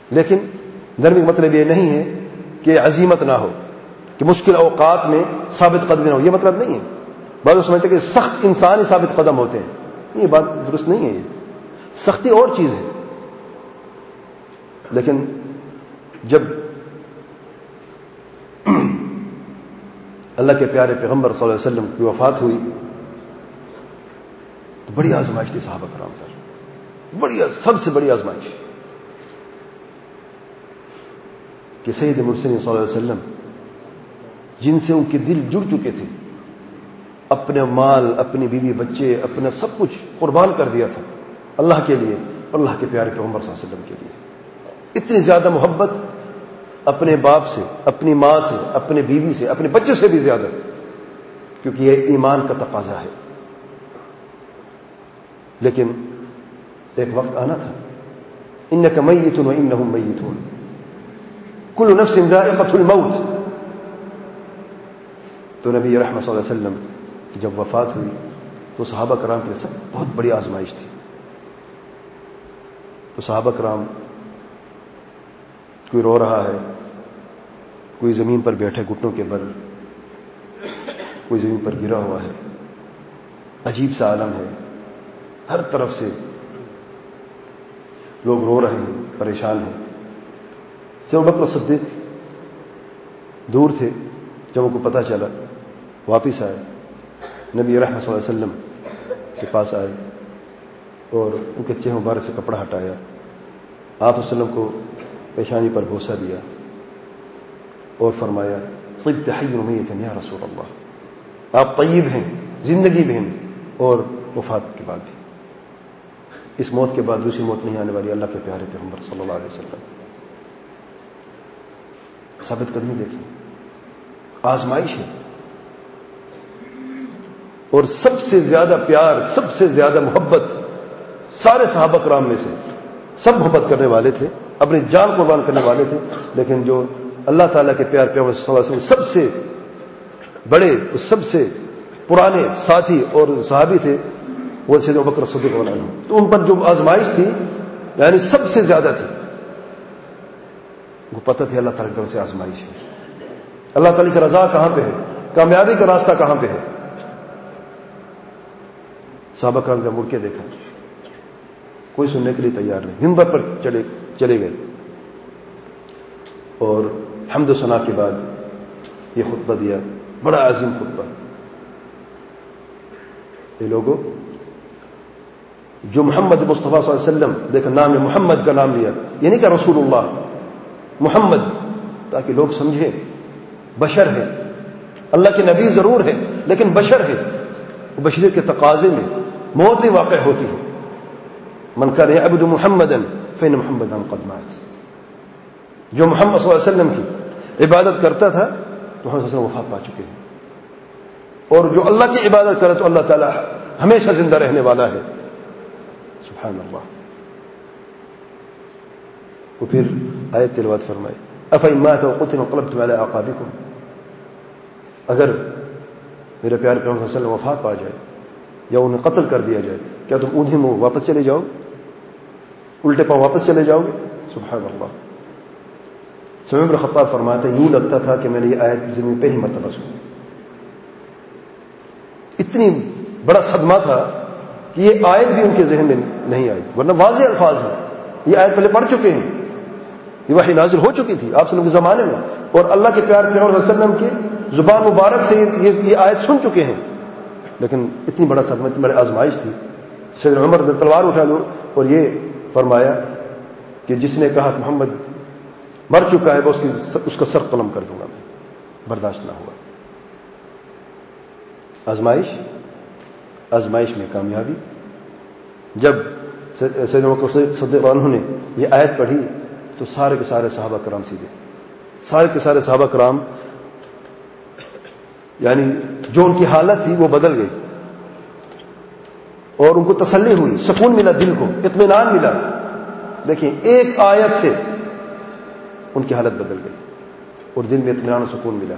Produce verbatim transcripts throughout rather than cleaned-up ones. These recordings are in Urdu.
لیکن نرمی کا مطلب یہ نہیں ہے کہ عزیمت نہ ہو، کہ مشکل اوقات میں ثابت قدمی نہ ہو، یہ مطلب نہیں ہے۔ بعض لوگ سمجھتے ہیں کہ سخت انسان ہی ثابت قدم ہوتے ہیں، یہ بات درست نہیں ہے۔ یہ سختی اور چیز ہے، لیکن جب اللہ کے پیارے پیغمبر صلی اللہ علیہ وسلم کی وفات ہوئی تو بڑی آزمائش تھی صحابہ کرام پر، بڑی سب سے بڑی آزمائش کہ سید مرسلین صلی اللہ علیہ وسلم جن سے ان کے دل جڑ چکے تھے، اپنے مال، اپنی بیوی بچے، اپنا سب کچھ قربان کر دیا تھا اللہ کے لیے اور اللہ کے پیارے پیغمبر صلی اللہ علیہ وسلم کے لیے، اتنی زیادہ محبت اپنے باپ سے، اپنی ماں سے، اپنے بیوی سے، اپنے بچے سے بھی زیادہ، کیونکہ یہ ایمان کا تقاضا ہے۔ لیکن ایک وقت آنا تھا، انک میت و انہم میتون، کل نفس ذائقۃ الموت۔ تو نبی رحمت صلی اللہ علیہ وسلم کی جب وفات ہوئی تو صحابہ کرام کے لیے سب بہت بڑی آزمائش تھی۔ تو صحابہ کرام، کوئی رو رہا ہے، کوئی زمین پر بیٹھے گھٹنوں کے بل، کوئی زمین پر گرا ہوا ہے، عجیب سا عالم ہے، ہر طرف سے لوگ رو رہے ہیں، پریشان ہیں۔ سید بکر صدیق دور تھے، جب ان کو پتہ چلا واپس آئے، نبی رحمت صلی اللہ علیہ وسلم کے پاس آئے اور ان کے چہرے مبارک سے کپڑا ہٹایا، آپ وسلم کو پیشانی پر بوسہ دیا اور فرمایا طبت حی و میت یا رسول اللہ، آپ طیب ہیں زندگی میں ہیں اور وفات کے بعد بھی، اس موت کے بعد دوسری موت نہیں آنے والی، اللہ کے پیارے پیغمبر صلی اللہ علیہ وسلم۔ ثابت قدمی دیکھیں، آزمائش ہے، اور سب سے زیادہ پیار، سب سے زیادہ محبت سارے صحابہ کرام میں سے سب محبت کرنے والے تھے، اپنی جان قربان کرنے والے تھے، لیکن جو اللہ تعالیٰ کے پیار پیغمبر صلی اللہ علیہ وسلم سب سے بڑے، سب سے پرانے ساتھی اور صحابی تھے، وہ سید ابوبکر صدیق رضی اللہ عنہ۔ تو ان پر جو آزمائش تھی یعنی سب سے زیادہ تھی، وہ پتہ تھی اللہ تعالیٰ کی طرف سے آزمائش ہے، اللہ تعالیٰ کی رضا کہاں پہ ہے، کامیابی کا راستہ کہاں پہ ہے۔ صحابہ کرام نے مڑ کے دیکھا، کوئی سننے کے لیے تیار نہیں، منبر پر چلے چلے گئے اور حمد و ثنا کے بعد یہ خطبہ دیا، بڑا عظیم خطبہ۔ یہ لوگوں جو محمد مصطفیٰ صلی اللہ علیہ وسلم، دیکھا نام محمد کا نام لیا، یہ نہیں کہ رسول اللہ، محمد، تاکہ لوگ سمجھیں بشر ہے، اللہ کے نبی ضرور ہے لیکن بشر ہے، بشریت کے تقاضے میں موت نہیں واقع ہوتی ہے۔ من کان یعبد محمدا فإن محمدا قد مات، جو محمد صلی اللہ علیہ وسلم کی عبادت کرتا تھا تو محمد صلی اللہ علیہ وسلم وفات پا چکے ہیں، اور جو اللہ کی عبادت کرے تو اللہ تعالی ہمیشہ زندہ رہنے والا ہے۔ سبحان اللہ۔ وہ پھر آیت تلاوت فرمائے، افإن مات وقتل انقلبتم على اعقابكم، اگر میرے پیارے پیغمبر صلی اللہ علیہ وسلم وفات پا جائے یا انہیں قتل کر دیا جائے، کیا تم انہیں منہ واپس چلے جاؤ گے، الٹے پاؤں واپس چلے جاؤ گے؟ سبحان اللہ۔ عمر بن خطاب فرماتے ہیں، یوں لگتا تھا کہ میں نے یہ آیت زمین پہ ہی مرتبہ سنی، اتنی بڑا صدمہ تھا کہ یہ آیت بھی ان کے ذہن میں نہیں آئی، ورنہ واضح الفاظ ہیں، یہ آیت پہلے پڑھ چکے ہیں، یہ وحی نازل ہو چکی تھی آپ صلی اللہ علیہ وسلم کے زمانے میں، اور اللہ کے پیارے پیغمبر صلی اللہ علیہ وسلم کی زبان مبارک سے یہ, یہ آیت سن چکے ہیں، لیکن اتنی بڑا صدمہ، اتنی بڑی آزمائش تھی۔ سیدنا عمر نے تلوار اٹھا لو اور یہ فرمایا کہ جس نے کہا کہ محمد مر چکا ہے، وہ اس, کی اس کا سر قلم کر دوں گا، میں برداشت نہ ہوا۔ آزمائش آزمائش میں کامیابی۔ جب سیدنا ابوبکر صدیق عنہ نے یہ آیت پڑھی تو سارے کے سارے صحابہ کرام سیدھے، سارے کے سارے صحابہ کرام یعنی جو ان کی حالت تھی وہ بدل گئی، اور ان کو تسلی ہوئی، سکون ملا، دل کو اطمینان ملا۔ دیکھیں ایک آیت سے ان کی حالت بدل گئی اور دل میں اطمینان و سکون ملا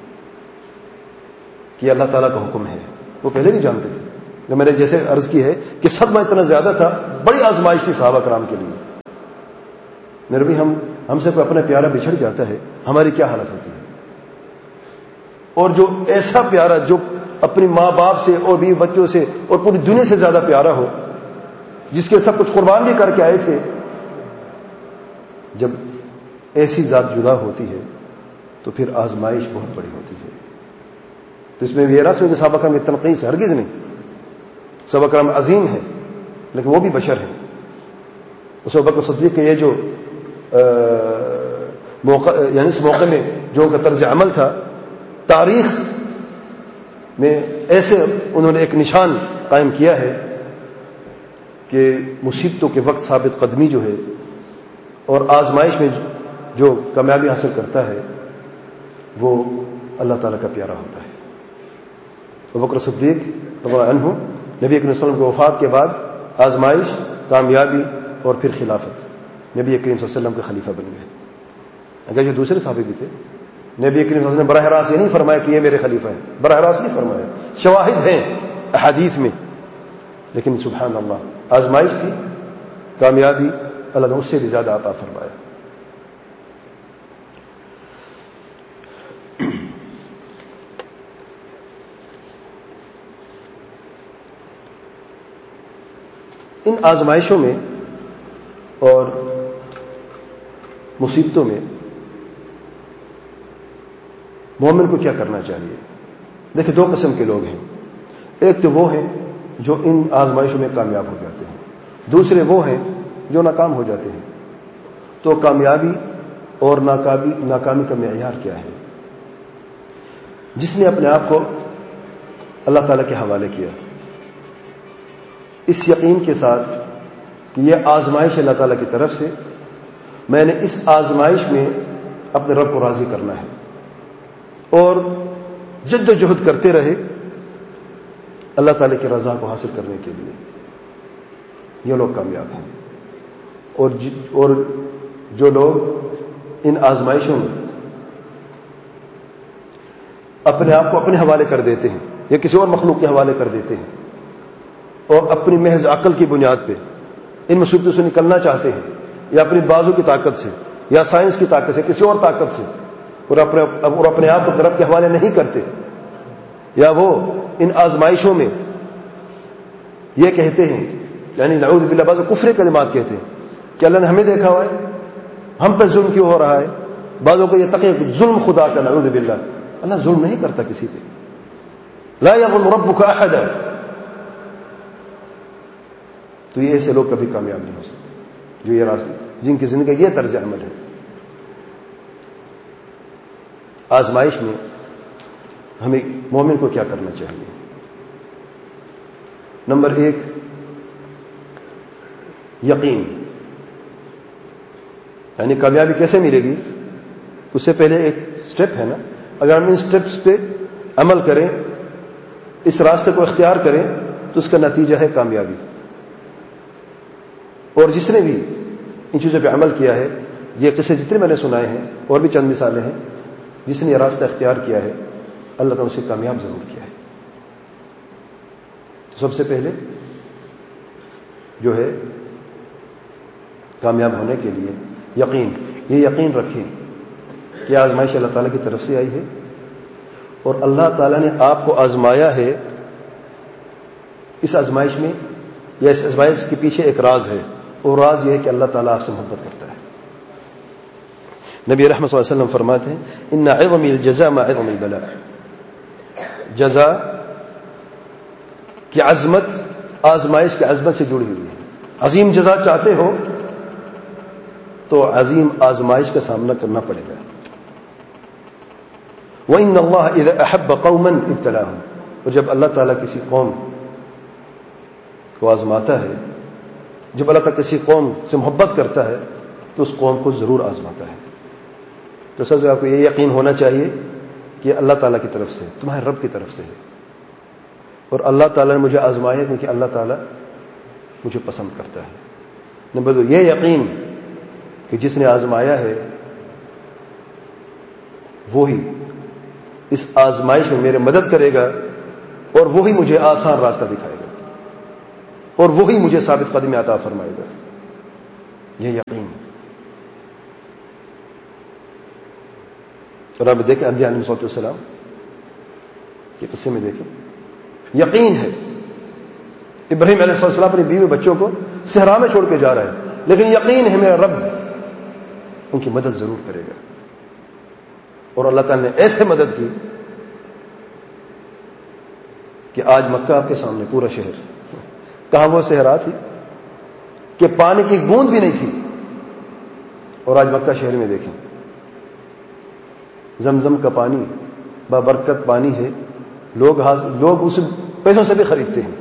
کہ اللہ تعالیٰ کا حکم ہے۔ وہ پہلے نہیں جانتے تھے، جو میں نے جیسے عرض کی ہے کہ صدمہ اتنا زیادہ تھا، بڑی آزمائش تھی صحابہ کرام کے لیے، میرے بھی ہم ہم سے کوئی اپنا پیارا بچھڑ جاتا ہے، ہماری کیا حالت ہوتی ہے؟ اور جو ایسا پیارا جو اپنی ماں باپ سے اور بیوی بچوں سے اور پوری دنیا سے زیادہ پیارا ہو، جس کے سب کچھ قربان بھی کر کے آئے تھے، جب ایسی ذات جدا ہوتی ہے تو پھر آزمائش بہت بڑی ہوتی ہے. تو اس میں یہ رسم کہ صحابہ کرام کی تنقیص ہرگز نہیں. صحابہ کرام عظیم ہیں لیکن وہ بھی بشر ہیں. اس ابوبکر صدیق کے یہ جو موقع یعنی اس موقع میں جو ان کا طرز عمل تھا، تاریخ میں ایسے انہوں نے ایک نشان قائم کیا ہے کہ مصیبتوں کے وقت ثابت قدمی جو ہے اور آزمائش میں جو کامیابی حاصل کرتا ہے وہ اللہ تعالیٰ کا پیارا ہوتا ہے. ابوبکر صدیق رضی اللہ عنہ نبی کریم صلی اللہ علیہ وسلم کی وفات کے بعد آزمائش، کامیابی اور پھر خلافت، نبی کریم صلی اللہ علیہ وسلم کے خلیفہ بن گئے. اگر جو دوسرے صحابی بھی تھے، نبی کریم صلی اللہ علیہ وسلم نے براہ راست یہ نہیں فرمایا کہ یہ میرے خلیفہ ہیں، براہ راست نہیں فرمایا، شواہد ہیں احادیث میں، لیکن سبحان اللہ آزمائش تھی، کامیابی اللہ نے اس سے بھی زیادہ عطا فرمایا. ان آزمائشوں میں اور مصیبتوں میں مومن کو کیا کرنا چاہیے؟ دیکھیں، دو قسم کے لوگ ہیں. ایک تو وہ ہیں جو ان آزمائشوں میں کامیاب ہو جاتے ہیں، دوسرے وہ ہیں جو ناکام ہو جاتے ہیں. تو کامیابی اور ناکامی ناکامی کا معیار کیا ہے؟ جس نے اپنے آپ کو اللہ تعالیٰ کے حوالے کیا اس یقین کے ساتھ کہ یہ آزمائش اللہ تعالیٰ کی طرف سے، میں نے اس آزمائش میں اپنے رب کو راضی کرنا ہے، اور جد و جہد کرتے رہے اللہ تعالیٰ کی رضا کو حاصل کرنے کے لیے، یہ لوگ کامیاب ہیں. اور اور جو لوگ ان آزمائشوں میں اپنے آپ کو اپنے حوالے کر دیتے ہیں یا کسی اور مخلوق کے حوالے کر دیتے ہیں اور اپنی محض عقل کی بنیاد پہ ان مصیبتوں سے نکلنا چاہتے ہیں، یا اپنی بازو کی طاقت سے یا سائنس کی طاقت سے کسی اور طاقت سے، اور اپنے اور اپنے آپ کو رب کے حوالے نہیں کرتے، یا وہ ان آزمائشوں میں یہ کہتے ہیں، یعنی نعوذ باللہ بعض کفر کلمات کہتے ہیں کہ اللہ نے ہمیں دیکھا ہوا ہے، ہم پر ظلم کیوں ہو رہا ہے. بعضوں کو یہ تقیہ ظلم خدا کا، نعوذ باللہ. اللہ ظلم نہیں کرتا کسی پہ، لا یظلم ربک احدا. تو یہ ایسے لوگ کبھی کامیاب نہیں ہو سکتے جو یہ راستہ جن کی زندگی یہ طرز عمل ہے. آزمائش میں ہمیں مومن کو کیا کرنا چاہیے؟ نمبر ایک، یقین. یعنی کامیابی کیسے ملے گی؟ اس سے پہلے ایک سٹیپ ہے نا، اگر ہم ان سٹیپس پہ عمل کریں، اس راستے کو اختیار کریں تو اس کا نتیجہ ہے کامیابی. اور جس نے بھی ان چیزوں پہ عمل کیا ہے، یہ قصے جتنے میں نے سنائے ہیں اور بھی چند مثالیں ہیں، جس نے یہ راستہ اختیار کیا ہے اللہ تعالیٰ اسے کامیاب ضرور کیا ہے. سب سے پہلے جو ہے کامیاب ہونے کے لیے یقین. یہ یقین رکھیں کہ آزمائش اللہ تعالیٰ کی طرف سے آئی ہے اور اللہ تعالیٰ نے آپ کو آزمایا ہے. اس آزمائش میں یا اس آزمائش کے پیچھے ایک راز ہے، اور راز یہ ہے کہ اللہ تعالیٰ آپ سے محبت کرتا ہے. نبی رحمت صلی اللہ علیہ وسلم فرماتے ہیں ان عظم الجزاء مع عظم البلاء. جزا کی عظمت آزمائش کی عظمت سے جڑی ہوئی ہے. عظیم جزا چاہتے ہو تو عظیم آزمائش کا سامنا کرنا پڑے گا. وَإِنَّ اللَّهَ إِذَا أَحَبَّ قَوْمًا ابْتَلَاهُمْ. اور جب اللہ تعالیٰ کسی قوم کو آزماتا ہے، جب اللہ تعالیٰ کسی قوم سے محبت کرتا ہے تو اس قوم کو ضرور آزماتا ہے. تو سب سے آپ کو یہ یقین ہونا چاہیے کہ اللہ تعالیٰ کی طرف سے، تمہارے رب کی طرف سے ہے، اور اللہ تعالیٰ نے مجھے آزمایا کیونکہ اللہ تعالیٰ مجھے پسند کرتا ہے. نمبر دو، یہ یقین کہ جس نے آزمایا ہے وہی اس آزمائش میں میرے مدد کرے گا، اور وہی مجھے آسان راستہ دکھائے گا، اور وہی مجھے ثابت قدمی عطا فرمائے گا. یہ یقین. اور آپ دیکھیں انبیاء علیہ السلام کے قصے میں دیکھیں، یقین ہے ابراہیم علیہ السلام اپنی بیوی بچوں کو صحرا میں چھوڑ کے جا رہا ہے، لیکن یقین ہے میرا رب ان کی مدد ضرور کرے گا. اور اللہ تعالیٰ نے ایسے مدد کی کہ آج مکہ آپ کے سامنے پورا شہر، کہاں وہ صحرا تھی کہ پانی کی بوند بھی نہیں تھی، اور آج مکہ شہر میں دیکھیں زمزم کا پانی بابرکت پانی ہے، لوگ لوگ اس پیسوں سے بھی خریدتے ہیں.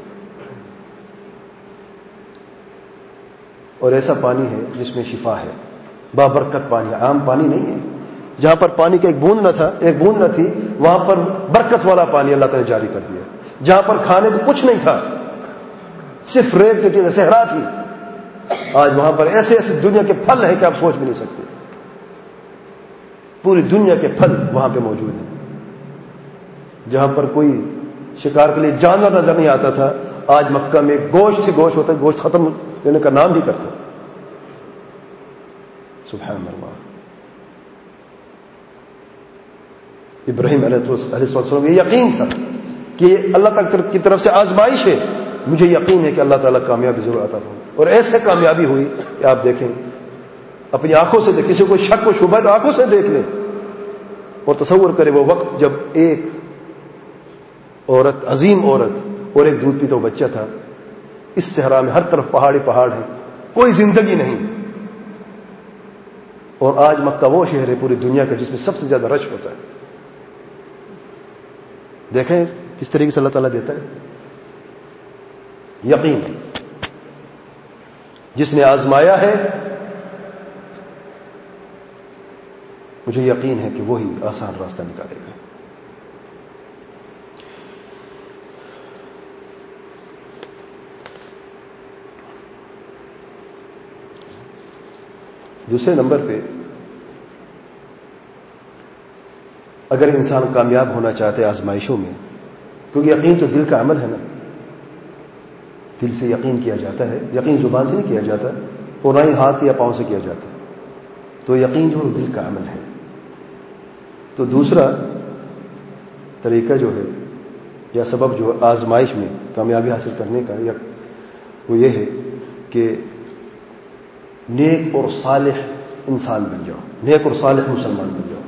اور ایسا پانی ہے جس میں شفا ہے، بابرکت پانی، عام پانی نہیں ہے. جہاں پر پانی کا ایک بوند نہ تھا، ایک بوند نہ تھی، وہاں پر برکت والا پانی اللہ تعالی نے جاری کر دیا. جہاں پر کھانے کو کچھ نہیں تھا، صرف ریت کی چیزیں صحرا تھی، آج وہاں پر ایسے ایسے دنیا کے پھل ہیں کہ آپ سوچ بھی نہیں سکتے. پوری دنیا کے پھل وہاں پہ موجود ہیں. جہاں پر کوئی شکار کے لیے جانور نظر نہیں آتا تھا، آج مکہ میں گوشت سے گوشت ہوتا ہے، گوشت ختم لینے کا نام ہی کرتا. سبحان اللہ. ابراہیم علیہ السلام یہ یقین تھا کہ اللہ تعالیٰ کی طرف سے آزمائش ہے، مجھے یقین ہے کہ اللہ تعالیٰ کامیابی ضرور عطا فرمائے. اور ایسے کامیابی ہوئی کہ آپ دیکھیں، اپنی آنکھوں سے دیکھ، کسی کو شک و شبہ تو آنکھوں سے دیکھ لیں اور تصور کرے وہ وقت جب ایک عورت، عظیم عورت اور ایک دودھ پیتا ہوا بچہ تھا. اس صحرا میں ہر طرف پہاڑی پہاڑ ہیں، کوئی زندگی نہیں. اور آج مکہ وہ شہر ہے پوری دنیا کا جس میں سب سے زیادہ رش ہوتا ہے. دیکھیں کس طریقے سے اللہ تعالیٰ دیتا ہے یقین. جس نے آزمایا ہے مجھے یقین ہے کہ وہی آسان راستہ نکالے گا. دوسرے نمبر پہ، اگر انسان کامیاب ہونا چاہتے ہے آزمائشوں میں، کیونکہ یقین تو دل کا عمل ہے نا، دل سے یقین کیا جاتا ہے، یقین زبان سے نہیں کیا جاتا اور نہ ہی ہاتھ سے یا پاؤں سے کیا جاتا. تو یقین جو دل کا عمل ہے. تو دوسرا طریقہ جو ہے یا سبب جو آزمائش میں کامیابی حاصل کرنے کا یا وہ یہ ہے کہ نیک اور صالح انسان بن جاؤ، نیک اور صالح مسلمان بن جاؤ.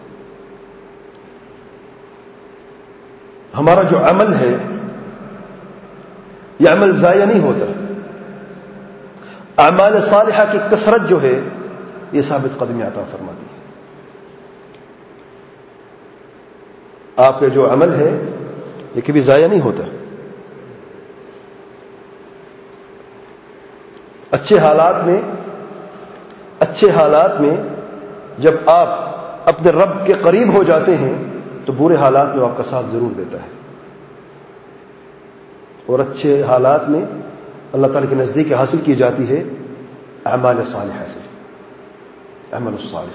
ہمارا جو عمل ہے یہ عمل ضائع نہیں ہوتا. اعمال صالحہ کی کثرت جو ہے یہ ثابت قدمی عطا فرماتی ہے. آپ کا جو عمل ہے یہ کبھی ضائع نہیں ہوتا. اچھے حالات میں اچھے حالات میں جب آپ اپنے رب کے قریب ہو جاتے ہیں تو برے حالات میں آپ کا ساتھ ضرور دیتا ہے. اور اچھے حالات میں اللہ تعالیٰ کے نزدیک حاصل کی جاتی ہے اعمال صالحہ سے. عمل الصالح،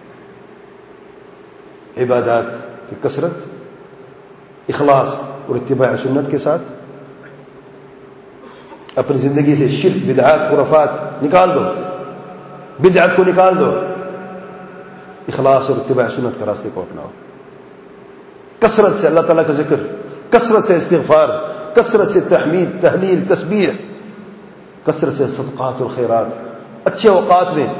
عبادات کی کثرت، اخلاص اور اتباع سنت کے ساتھ اپنی زندگی سے شرک، بدعات، خرافات نکال دو، بدعت کو نکال دو، اخلاص اور اتباع سنت کے راستے کو اپناؤ. کثرت سے اللہ تعالیٰ کا ذکر، کثرت سے استغفار، کثرت سے تحمید، تحلیل، تسبیح، کثرت سے صدقات اور خیرات، اچھے اوقات میں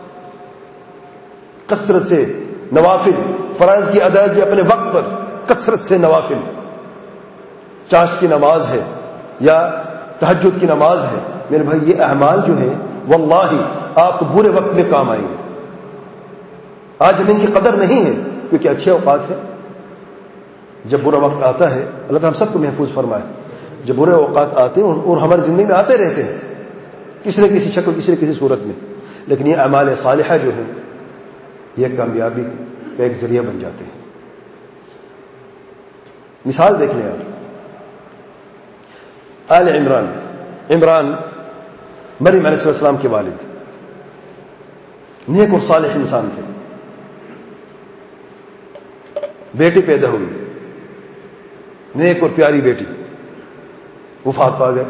کثرت سے نوافل، فرائض کی ادائیگی اپنے وقت پر، کثرت سے نوافل، چاشت کی نماز ہے یا تہجد کی نماز ہے. میرے بھائی یہ اعمال جو ہیں واللہ آپ کو برے وقت میں کام آئیں گے. آج ہم ان کی قدر نہیں ہے کیونکہ اچھے اوقات ہیں. جب برا وقت آتا ہے، اللہ تعالیٰ ہم سب کو محفوظ فرمائے، جب برے اوقات آتے ہیں اور ہماری زندگی میں آتے رہتے ہیں کسی نہ کسی شکل، کسی نہ کسی صورت میں، لیکن یہ اعمال صالحہ جو ہیں یہ کامیابی کا ایک ذریعہ بن جاتے ہیں. مثال دیکھ لیں آپ، آل عمران، عمران مریم علیہ السلام کے والد، نیک اور صالح انسان تھے. بیٹی پیدا ہوئی، نیک اور پیاری بیٹی، وفات پا گئے.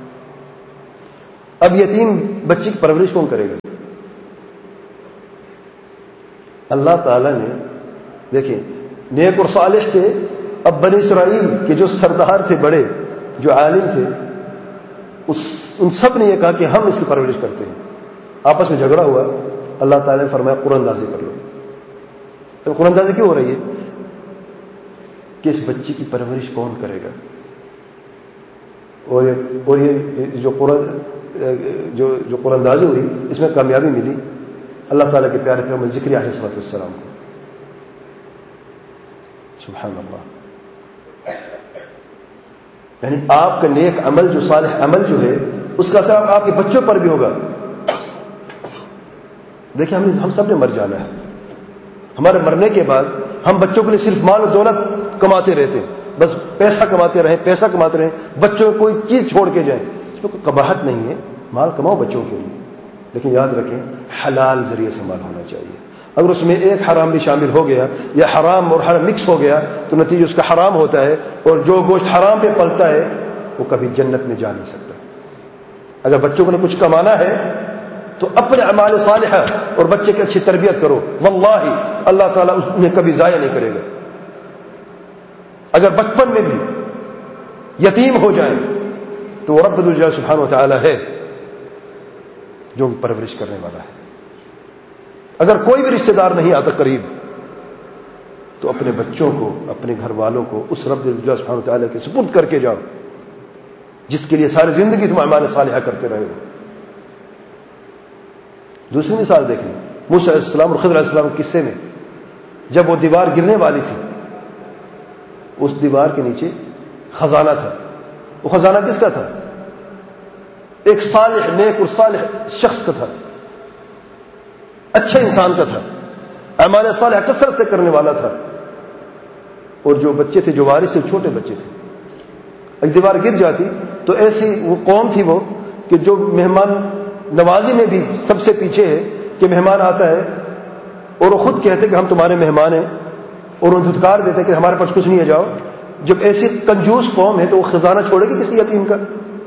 اب یتیم بچی کی پرورش کون کرے گا؟ اللہ تعالی نے دیکھیں نیک اور صالح کے اب بنی اسرائیل کے جو سردار تھے، بڑے جو عالم تھے، اس ان سب نے یہ کہا کہ ہم اس کی پرورش کرتے ہیں. آپس میں جھگڑا ہوا، اللہ تعالیٰ نے فرمایا قرآن اندازی کر لو. تو قرآن اندازی کیوں ہو رہی ہے؟ کہ اس بچی کی پرورش کون کرے گا. اور یہ اور یہ جو قرآن جو جو قرآن اندازی ہوئی اس میں کامیابی ملی اللہ تعالیٰ کے پیارے پیغمبر ذکر علیہ الصلوۃ والسلام کو. سبحان اللہ. یعنی آپ کا نیک عمل جو صالح عمل جو ہے اس کا اثر آپ کے بچوں پر بھی ہوگا. دیکھیں ہم ہم سب نے مر جانا ہے. ہمارے مرنے کے بعد ہم بچوں کے لیے صرف مال و دولت کماتے رہتے ہیں، بس پیسہ کماتے رہیں پیسہ کماتے رہیں بچوں کو کوئی چیز چھوڑ کے جائیں. اس میں کوئی قباحت نہیں ہے، مال کماؤ بچوں کے لیے، لیکن یاد رکھیں حلال ذریعے سے مال ہونا چاہیے. اگر اس میں ایک حرام بھی شامل ہو گیا یا حرام اور حرام مکس ہو گیا تو نتیجہ اس کا حرام ہوتا ہے، اور جو گوشت حرام پہ پلتا ہے وہ کبھی جنت میں جا نہیں سکتا. اگر بچوں کو نے کچھ کمانا ہے تو اپنے اعمال صالحہ اور بچے کی اچھی تربیت کرو، واللہ اللہ تعالیٰ انہیں کبھی ضائع نہیں کرے گا. اگر بچپن میں بھی یتیم ہو جائیں تو وہ رب الجلال سبحانہ و تعالیٰ ہے جو پرورش کرنے والا ہے. اگر کوئی بھی رشتہ دار نہیں آتا قریب تو اپنے بچوں کو اپنے گھر والوں کو اس رب الجلال سبحانہ و تعالیٰ کے سپرد کر کے جاؤ جس کے لیے ساری زندگی تم اعمال صالحہ کرتے رہے ہو. دوسری مثال دیکھ لیں موسیٰ علیہ السلام اور خضر علیہ السلام کے قصے میں، جب وہ دیوار گرنے والی تھی اس دیوار کے نیچے خزانہ تھا. وہ خزانہ کس کا تھا؟ ایک صالح نیک اور صالح شخص کا تھا، اچھے انسان کا تھا، اعمال صالحہ کثرت سے کرنے والا تھا. اور جو بچے تھے جو وارث تھے چھوٹے بچے تھے. ایک دیوار گر جاتی تو ایسی وہ قوم تھی وہ کہ جو مہمان نوازی میں بھی سب سے پیچھے ہے کہ مہمان آتا ہے اور وہ خود کہتے کہ ہم تمہارے مہمان ہیں اور وہ دھتکار دیتے کہ ہمارے پاس کچھ نہیں ہے جاؤ. جب ایسی کنجوس قوم ہے تو وہ خزانہ چھوڑے گی کسی یتیم کا؟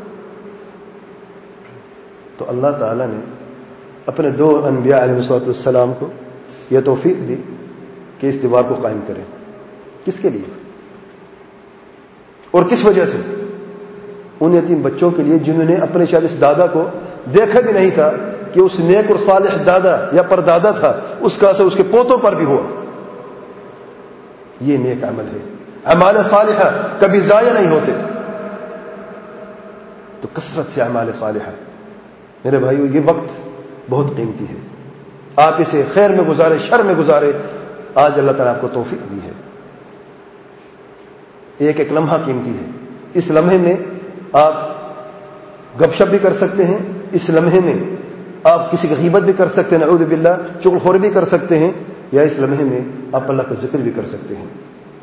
تو اللہ تعالیٰ نے اپنے دو انبیاء علیہ الصلوۃ والسلام کو یہ توفیق دی کہ اس دیوار کو قائم کریں. کس کے لیے اور کس وجہ سے؟ ان یتیم بچوں کے لیے جنہوں نے اپنے شاید اس دادا کو دیکھا بھی نہیں تھا کہ اس نیک اور صالح دادا یا پردادا تھا، اس کا اثر اس کے پوتوں پر بھی ہوا. یہ نیک عمل ہے. اعمال صالحہ کبھی ضائع نہیں ہوتے. تو کثرت سے اعمال صالحہ میرے بھائیو یہ وقت بہت قیمتی ہے. آپ اسے خیر میں گزارے شر میں گزارے. آج اللہ تعالیٰ آپ کو توفیق دی ہے. ایک ایک لمحہ قیمتی ہے. اس لمحے میں آپ گپ شپ بھی کر سکتے ہیں، اس لمحے میں آپ کسی کی غیبت بھی کر سکتے ہیں، نعوذ باللہ چغل خوری بھی کر سکتے ہیں، یا اس لمحے میں آپ اللہ کا ذکر بھی کر سکتے ہیں.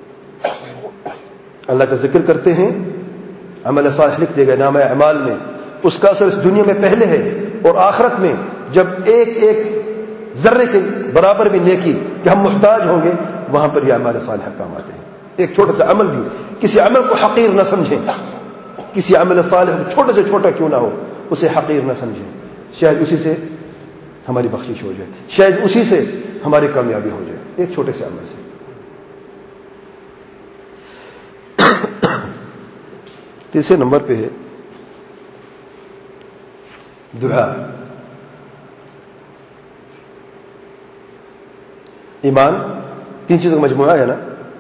اللہ کا ذکر کرتے ہیں، عمل صالح لکھ دے گا نامہ اعمال میں. اس کا اثر اس دنیا میں پہلے ہے اور آخرت میں جب ایک ایک ذرے کے برابر بھی نیکی کہ ہم محتاج ہوں گے وہاں پر یہ اعمال صالحہ کام آتے ہیں. ایک چھوٹا سا عمل بھی، کسی عمل کو حقیر نہ سمجھیں. کسی عمل صالح چھوٹے سے چھوٹا کیوں نہ ہو اسے حقیر نہ سمجھیں. شاید اسی سے ہماری بخشش ہو جائے، شاید اسی سے ہماری کامیابی ہو جائے، ایک چھوٹے سے عمل سے. تیسرے نمبر پہ ہے دعا. ایمان تین چیزوں کا مجموعہ ہے نا،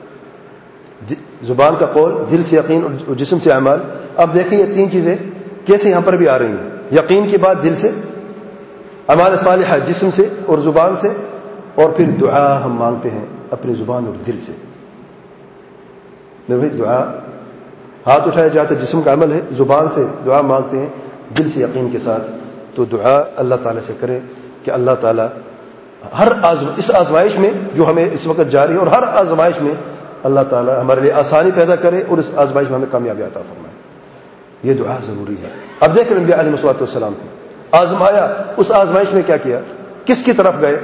زبان کا قول، دل سے یقین اور جسم سے اعمال. اب دیکھیں یہ تین چیزیں کیسے یہاں پر بھی آ رہی ہیں. یقین کے بعد دل سے، اعمال صالحہ جسم سے اور زبان سے، اور پھر دعا ہم مانگتے ہیں اپنی زبان اور دل سے. میرے بھائی دعا ہاتھ اٹھایا جاتا ہے جسم کا عمل ہے، زبان سے دعا مانگتے ہیں، دل سے یقین کے ساتھ. تو دعا اللہ تعالیٰ سے کریں کہ اللہ تعالیٰ ہر آزم اس آزمائش میں جو ہمیں اس وقت جاری ہے اور ہر آزمائش میں اللہ تعالیٰ ہمارے لیے آسانی پیدا کرے اور اس آزمائش میں ہمیں کامیابی عطا فرمائے. یہ دعا ضروری ہے. اب دیکھیں نبی علیہ الصلوۃ والسلام کو آزمایا، اس آزمائش میں کیا کیا، کس کی طرف گئے؟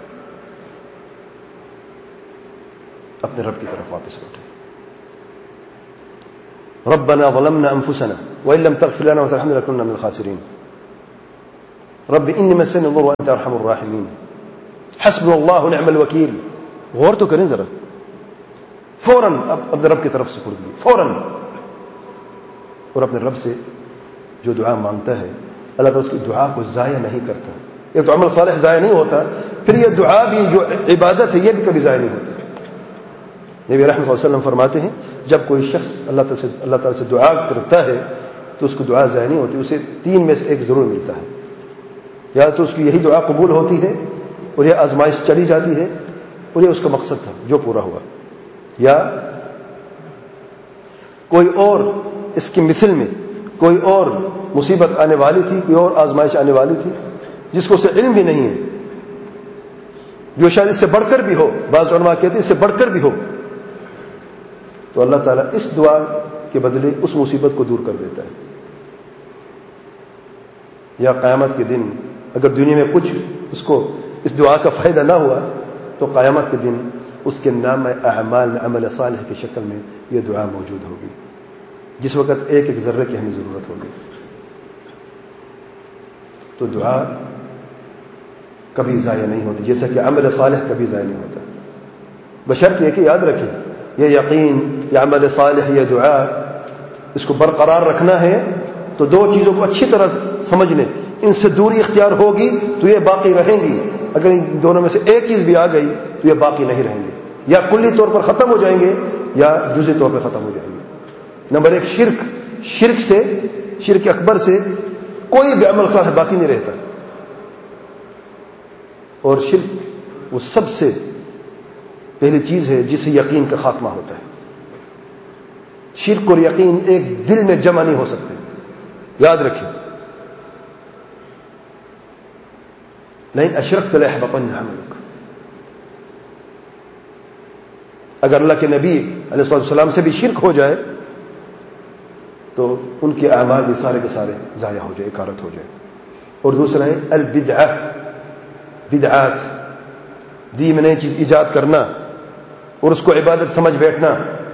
اپنے رب کی طرف واپس لوٹے. ربنا ظلمنا انفسنا وان لم تغفر لنا وترحمنا لنكونن من الخاسرين. رب اني مسني الضر وانت ارحم الراحمين. حسبنا الله ونعم الوكيل. غور تو کریں ذرا. فوراً اب اپنے رب کی طرف سے سپرد فوراً. اور اپنے رب سے جو دعا مانگتا ہے اللہ تعالیٰ اس کی دعا کو ضائع نہیں کرتا. ایک تو عمل صالح ضائع نہیں ہوتا, پھر یہ دعا بھی جو عبادت ہے یہ بھی کبھی ضائع نہیں ہوتی. نبی رحمۃ اللہ علیہ وسلم فرماتے ہیں جب کوئی شخص اللہ تعالیٰ سے اللہ تعالیٰ سے دعا کرتا ہے تو اس کو دعا ضائع نہیں ہوتی, اسے تین میں سے ایک ضرور ملتا ہے. یا تو اس کی یہی دعا قبول ہوتی ہے اور یہ آزمائش چلی جاتی ہے اور یہ اس کا مقصد تھا جو پورا ہوا, یا کوئی اور اس کی مثل میں کوئی اور مصیبت آنے والی تھی, کوئی اور آزمائش آنے والی تھی جس کو اسے علم بھی نہیں ہے, جو شاید اس سے بڑھ کر بھی ہو. بعض علماء کہتے ہیں اس سے بڑھ کر بھی ہو, تو اللہ تعالیٰ اس دعا کے بدلے اس مصیبت کو دور کر دیتا ہے. یا قیامت کے دن اگر دنیا میں کچھ اس کو اس دعا کا فائدہ نہ ہوا تو قیامت کے دن اس کے نام اعمال میں عمل صالح کی شکل میں یہ دعا موجود ہوگی, جس وقت ایک ایک ذرے کی ہمیں ضرورت ہوگی. تو دعا کبھی ضائع نہیں ہوتی, جیسا کہ عمل صالح کبھی ضائع نہیں ہوتا. بشرط یہ کہ یاد رکھیں یہ یقین, یہ عمل صالح, یہ دعا, اس کو برقرار رکھنا ہے تو دو چیزوں کو اچھی طرح سمجھ لیں. ان سے دوری اختیار ہوگی تو یہ باقی رہیں گی, اگر ان دونوں میں سے ایک چیز بھی آ گئی تو یہ باقی نہیں رہیں گے, یا کلی طور پر ختم ہو جائیں گے یا جزئی طور پر ختم ہو جائیں گے. نمبر ایک شرک, شرک سے شرک اکبر سے کوئی بھی عمل صالح باقی نہیں رہتا, اور شرک وہ سب سے پہلی چیز ہے جس سے یقین کا خاتمہ ہوتا ہے. شرک اور یقین ایک دل میں جمع نہیں ہو سکتے, یاد رکھیں. نہیں اشرکت لیحبطن عملک, اگر اللہ کے نبی علیہ الصلوۃ والسلام سے بھی شرک ہو جائے تو ان کے اعمال بھی سارے کے سارے ضائع ہو جائے, اکارت ہو جائے. اور دوسرا ہے البدعہ, بدعات, دی میں نئی چیز ایجاد کرنا اور اس کو عبادت سمجھ بیٹھنا.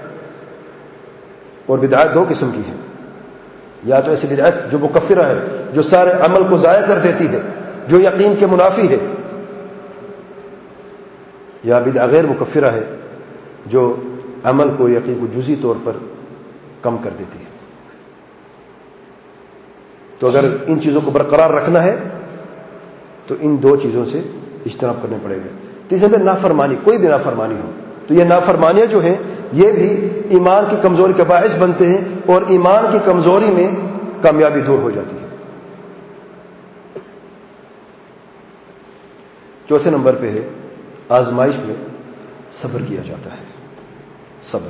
اور بدعات دو قسم کی ہیں, یا تو ایسی بدعات جو مکفرہ ہے, جو سارے عمل کو ضائع کر دیتی ہے, جو یقین کے منافی ہے, یا بدعہ غیر مکفرہ ہے جو عمل کو یقین کو جزئی طور پر کم کر دیتی ہے. تو اگر ان چیزوں کو برقرار رکھنا ہے تو ان دو چیزوں سے اجتناب کرنے پڑے گا. تیسرے میں نافرمانی, کوئی بھی نافرمانی ہو تو یہ نافرمانیاں جو ہیں یہ بھی ایمان کی کمزوری کا باعث بنتے ہیں, اور ایمان کی کمزوری میں کامیابی دور ہو جاتی ہے. چوتھے نمبر پہ ہے آزمائش میں صبر کیا جاتا ہے. صبر,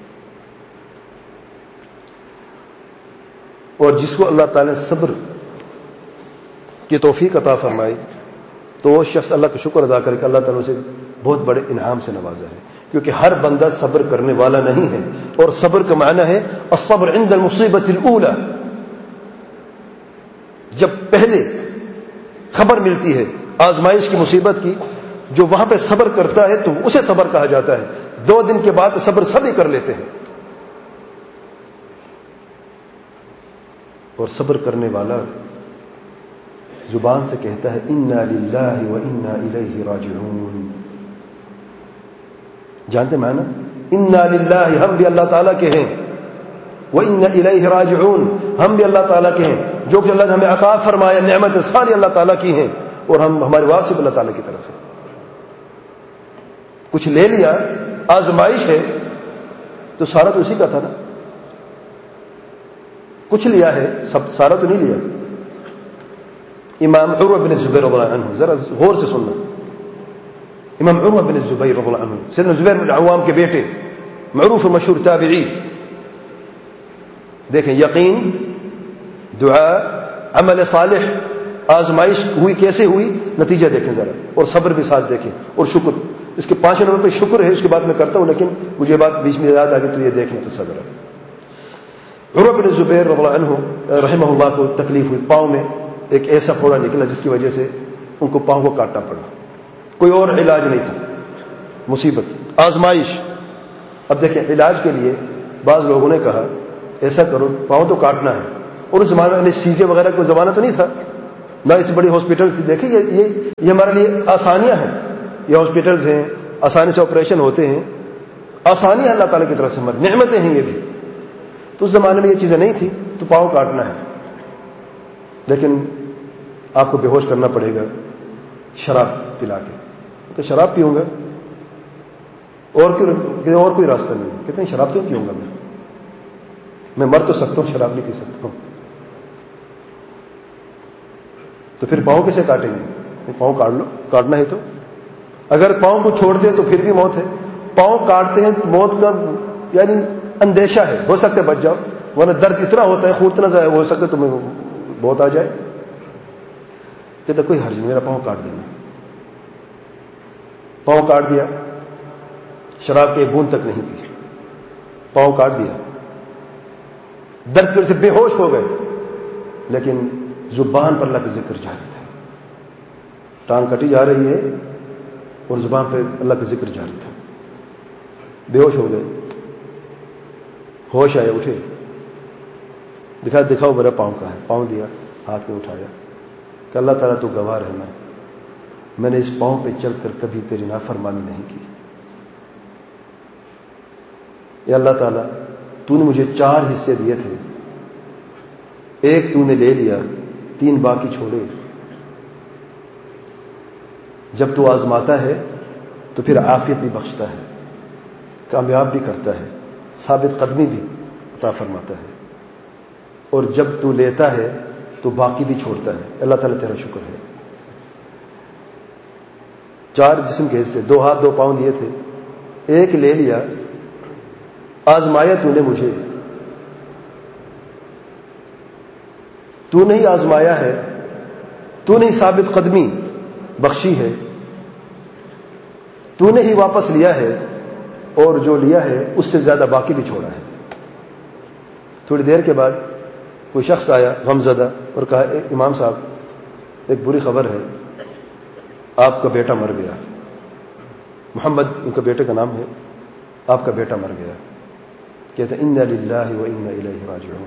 اور جس کو اللہ تعالی نے صبر کی توفیق عطا فرمائی تو وہ شخص اللہ کا شکر ادا کر کے اللہ تعالیٰ سے بہت بڑے انعام سے نوازا ہے, کیونکہ ہر بندہ صبر کرنے والا نہیں ہے. اور صبر کا معنی ہے الصبر عند المصیبت الاولى, جب پہلے خبر ملتی ہے آزمائش کی مصیبت کی, جو وہاں پہ صبر کرتا ہے تو اسے صبر کہا جاتا ہے. دو دن کے بعد صبر سبھی کر لیتے ہیں. اور صبر کرنے والا زبان سے کہتا ہے انا للہ و انا الیہ راجعون. جانتے معنی انا للہ, ہم بھی اللہ تعالیٰ کے ہیں, و انا الیہ راجعون, ہم بھی اللہ تعالیٰ کے ہیں. جو کہ اللہ نے ہمیں عطا فرمایا نعمت ساری اللہ تعالیٰ کی ہیں, اور ہم ہمارے واپس اللہ تعالیٰ کی طرف ہے. کچھ لے لیا, آزمائش ہے تو سارا تو اسی کا تھا نا. کچھ لیا ہے, سب سارا تو نہیں لیا. امام عروہ بن زبیر رضی اللہ عنہ, ذرا غور سے سننا. امام عروہ بن زبیر رضی اللہ عنہ, سیدنا زبیر بن عوام کے بیٹے, معروف مشہور تابعی. دیکھیں یقین, دعا, عمل صالح, آزمائش ہوئی کیسے ہوئی, نتیجہ دیکھیں ذرا, اور صبر بھی ساتھ دیکھیں, اور شکر. اس کے پانچ نمبر پہ شکر ہے, اس کے بعد میں کرتا ہوں, لیکن مجھے بات بیچ میں یاد آ گئی تو یہ دیکھیں تو صبر ہے. عروہ بن زبیر رضی اللہ عنہ رحمہ اللہ کو تکلیف ہوئی, پاؤں میں ایک ایسا پھوڑا نکلا جس کی وجہ سے ان کو پاؤں کو کاٹنا پڑا. کوئی اور علاج نہیں تھا, مصیبت, آزمائش. اب دیکھیں علاج کے لیے بعض لوگوں نے کہا ایسا کرو, پاؤں تو کاٹنا ہے, اور اس زمانے میں سیزے وغیرہ کوئی زمانہ تو نہیں تھا, نہ اس بڑی ہاسپٹل سے. دیکھیں یہ یہ ہمارے لیے آسانیاں ہیں, یہ ہاسپٹلز ہیں, آسانی سے آپریشن ہوتے ہیں, آسانی اللہ تعالیٰ کی طرف سے مر نعمتیں ہیں یہ بھی. تو اس زمانے میں یہ چیزیں نہیں تھی, تو پاؤں کاٹنا ہے, لیکن آپ کو بے ہوش کرنا پڑے گا شراب پلا کے. کہ شراب پیوں گا اور کوئی اور کوئی راستہ نہیں. کہتے ہیں شراب کیوں پیوں گا میں میں مر تو سکتا ہوں, شراب نہیں پی سکتا ہوں. تو پھر پاؤں کیسے کاٹیں گے؟ پاؤں کاٹ لو, کاٹنا ہے تو. اگر پاؤں کو چھوڑ دیں تو پھر بھی موت ہے. پاؤں کاٹتے ہیں موت کا یعنی اندیشہ ہے, ہو سکتا ہے بچ جاؤ, ورنہ درد اتنا ہوتا ہے, خون اتنا ضائع ہو سکتا ہے تمہیں بہت آ جائے. کہتے کوئی حرج نہیں, میرا پاؤں کاٹ دینا. پاؤں کاٹ دیا, شراب کے ایک بوند تک نہیں پی, پاؤں کاٹ دیا, درد پر سے بے ہوش ہو گئے, لیکن زبان پر اللہ کا ذکر جاری تھا. ٹانگ کٹی جا رہی ہے اور زبان پہ اللہ کا ذکر جاری تھا. بے ہوش ہو گئے, ہوش آئے, اٹھے, دکھا دکھاؤ میرا پاؤں کا ہے. پاؤں دیا, ہاتھ میں اٹھایا کہ اللہ تعالیٰ تو گواہ رہنا, میں نے اس پاؤں پہ چل کر کبھی تیری نافرمانی نہیں کی. یا اللہ تعالیٰ تو نے مجھے چار حصے دیے تھے, ایک تو نے لے لیا, تین باقی چھوڑے. جب تو آزماتا ہے تو پھر عافیت بھی بخشتا ہے, کامیاب بھی کرتا ہے, ثابت قدمی بھی عطا فرماتا ہے, اور جب تو لیتا ہے تو باقی بھی چھوڑتا ہے. اللہ تعالیٰ تیرا شکر ہے. چار جسم کے حصے, دو ہاتھ دو پاؤں لیے تھے, ایک لے لیا, آزمایا تو نے مجھے, تو نے ہی آزمایا ہے, تو نے ہی ثابت قدمی بخشی ہے, تو نے ہی واپس لیا ہے, اور جو لیا ہے اس سے زیادہ باقی بھی چھوڑا ہے. تھوڑی دیر کے بعد کوئی شخص آیا غمزدہ اور کہا امام صاحب ایک بری خبر ہے, آپ کا بیٹا مر گیا. محمد ان کا بیٹے کا نام ہے, آپ کا بیٹا مر گیا. کہتے ہیں انا للہ و انا الیہ راجعون.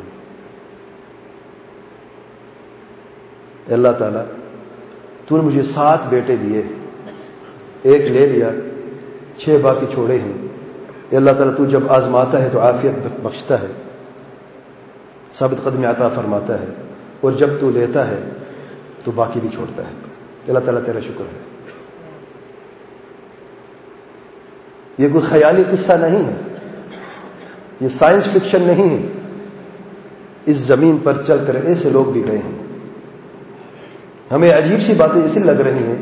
اے اللہ تعالیٰ تو نے مجھے سات بیٹے دیے, ایک لے لیا, چھ باقی چھوڑے ہیں. اے اللہ تعالیٰ تو جب آزماتا ہے تو عافیت بخشتا ہے, ثابت قدمی عطا فرماتا ہے, اور جب تو لیتا ہے تو باقی بھی چھوڑتا ہے. اللہ تعالیٰ تیرا شکر ہے. یہ کوئی خیالی قصہ نہیں ہے, یہ سائنس فکشن نہیں ہے. اس زمین پر چل کر ایسے لوگ بھی گئے ہیں. ہمیں عجیب سی باتیں اسی لگ رہی ہیں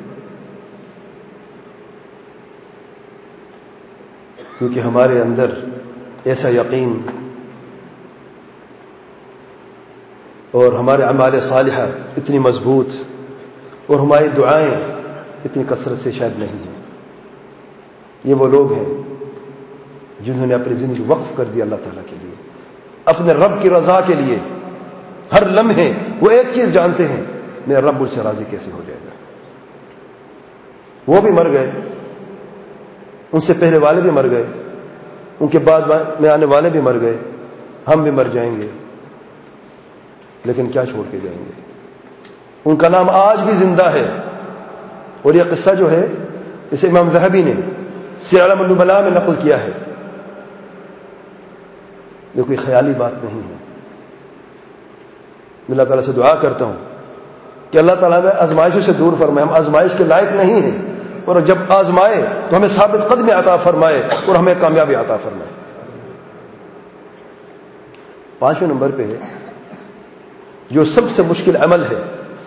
کیونکہ ہمارے اندر ایسا یقین اور ہمارے اعمال صالحہ اتنی مضبوط اور ہماری دعائیں اتنی کثرت سے شاید نہیں ہیں. یہ وہ لوگ ہیں جنہوں نے اپنی زندگی وقف کر دی اللہ تعالیٰ کے لیے, اپنے رب کی رضا کے لیے. ہر لمحے وہ ایک چیز جانتے ہیں, میرا رب مجھ سے راضی کیسے ہو جائے گا. وہ بھی مر گئے, ان سے پہلے والے بھی مر گئے, ان کے بعد میں آنے والے بھی مر گئے, ہم بھی مر جائیں گے, لیکن کیا چھوڑ کے جائیں گے. ان کا نام آج بھی زندہ ہے. اور یہ قصہ جو ہے اسے امام ذہبی نے سیر اعلام النبلاء میں نقل کیا ہے. یہ کوئی خیالی بات نہیں ہے. میں اللہ تعالیٰ سے دعا کرتا ہوں کہ اللہ تعالیٰ میں آزمائشوں سے دور فرمائے. ہم آزمائش کے لائق نہیں ہیں, اور جب آزمائے تو ہمیں ثابت قدمی عطا فرمائے اور ہمیں کامیابی عطا فرمائے. پانچویں نمبر پہ ہے جو سب سے مشکل عمل ہے,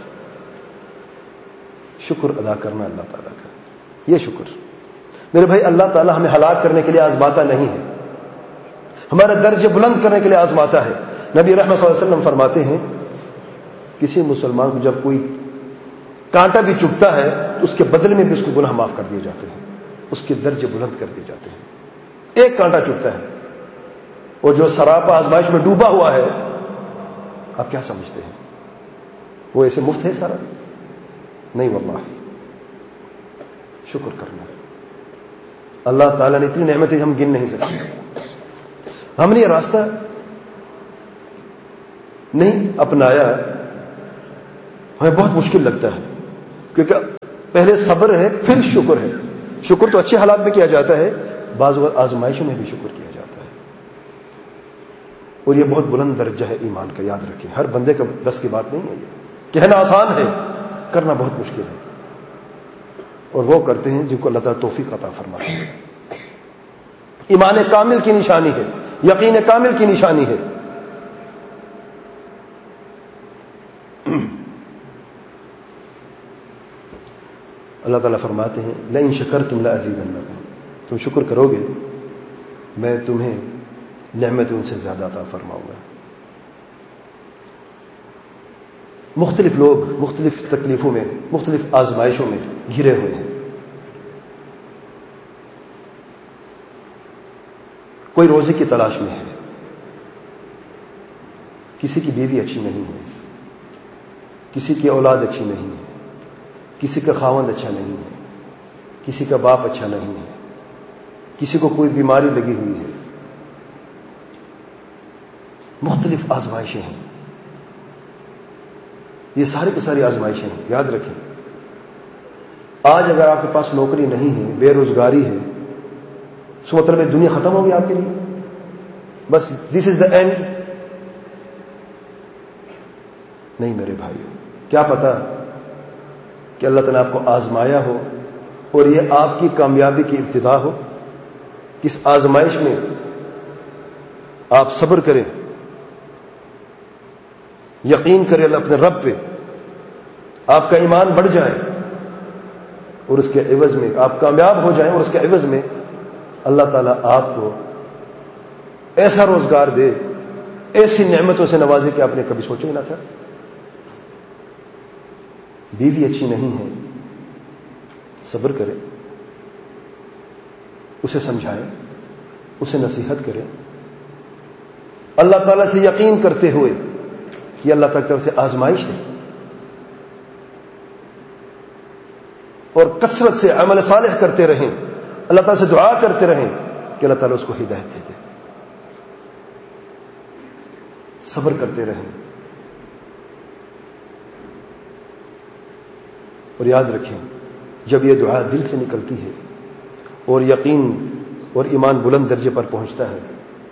شکر ادا کرنا اللہ تعالیٰ کا. یہ شکر میرے بھائی, اللہ تعالیٰ ہمیں ہلاک کرنے کے لیے آزماتا نہیں ہے, ہمارے درجے بلند کرنے کے لیے آزماتا ہے. نبی رحمت صلی اللہ علیہ وسلم فرماتے ہیں کسی مسلمان کو جب کوئی کانٹا بھی چبھتا ہے تو اس کے بدلے میں بھی اس کو گناہ معاف کر دیے جاتے ہیں, اس کے درجے بلند کر دیے جاتے ہیں. ایک کانٹا چبھتا ہے, اور جو سراپا آزمائش میں ڈوبا ہوا ہے, آپ کیا سمجھتے ہیں وہ ایسے مفت ہے سارا؟ نہیں واللہ. شکر کرنا. اللہ تعالیٰ نے اتنی نعمتیں ہم گن نہیں سکتے. ہم نے یہ راستہ نہیں اپنایا, ہمیں بہت مشکل لگتا ہے, کیونکہ پہلے صبر ہے پھر شکر ہے. شکر تو اچھے حالات میں کیا جاتا ہے، بعض اوقات آزمائشوں میں بھی شکر کیا جاتا ہے، اور یہ بہت بلند درجہ ہے ایمان کا، یاد رکھیں۔ ہر بندے کا بس کی بات نہیں ہے، یہ کہنا آسان ہے، کرنا بہت مشکل ہے، اور وہ کرتے ہیں جن کو اللہ تعالیٰ توفیق عطا فرماتا ہے۔ ایمان کامل کی نشانی ہے، یقین کامل کی نشانی ہے۔ اللہ تعالیٰ فرماتے ہیں لئن شکرتم لأزیدنکم، تم شکر کرو گے میں تمہیں نعمت ان سے زیادہ عطا فرماؤں گا۔ مختلف لوگ مختلف تکلیفوں میں، مختلف آزمائشوں میں گھرے ہوئے ہیں۔ کوئی روزی کی تلاش میں ہے، کسی کی بیوی اچھی نہیں ہے، کسی کی اولاد اچھی نہیں ہے، کسی کا خاوند اچھا نہیں ہے، کسی کا باپ اچھا نہیں ہے، کسی کو کوئی بیماری لگی ہوئی ہے، مختلف آزمائشیں ہیں۔ یہ ساری کی ساری آزمائشیں ہیں، یاد رکھیں۔ آج اگر آپ کے پاس نوکری نہیں ہے، بے روزگاری ہے، اس مطلب ہے دنیا ختم ہوگی آپ کے لیے، بس دس از دا اینڈ؟ نہیں میرے بھائیو، کیا پتا کہ اللہ تعالیٰ آپ کو آزمایا ہو اور یہ آپ کی کامیابی کی ابتدا ہو۔ کس آزمائش میں آپ صبر کریں، یقین کریں اللہ اپنے رب پہ، آپ کا ایمان بڑھ جائے، اور اس کے عوض میں آپ کامیاب ہو جائیں، اور اس کے عوض میں اللہ تعالیٰ آپ کو ایسا روزگار دے، ایسی نعمتوں سے نوازے کہ آپ نے کبھی سوچا ہی نہ تھا۔ بیوی اچھی نہیں ہے، صبر کرے، اسے سمجھائے، اسے نصیحت کرے، اللہ تعالیٰ سے یقین کرتے ہوئے کہ اللہ تعالیٰ کی طرف سے آزمائش ہے، اور کثرت سے عمل صالح کرتے رہیں، اللہ تعالیٰ سے دعا کرتے رہیں کہ اللہ تعالیٰ اس کو ہدایت دے دے، صبر کرتے رہیں، اور یاد رکھیں جب یہ دعا دل سے نکلتی ہے اور یقین اور ایمان بلند درجے پر پہنچتا ہے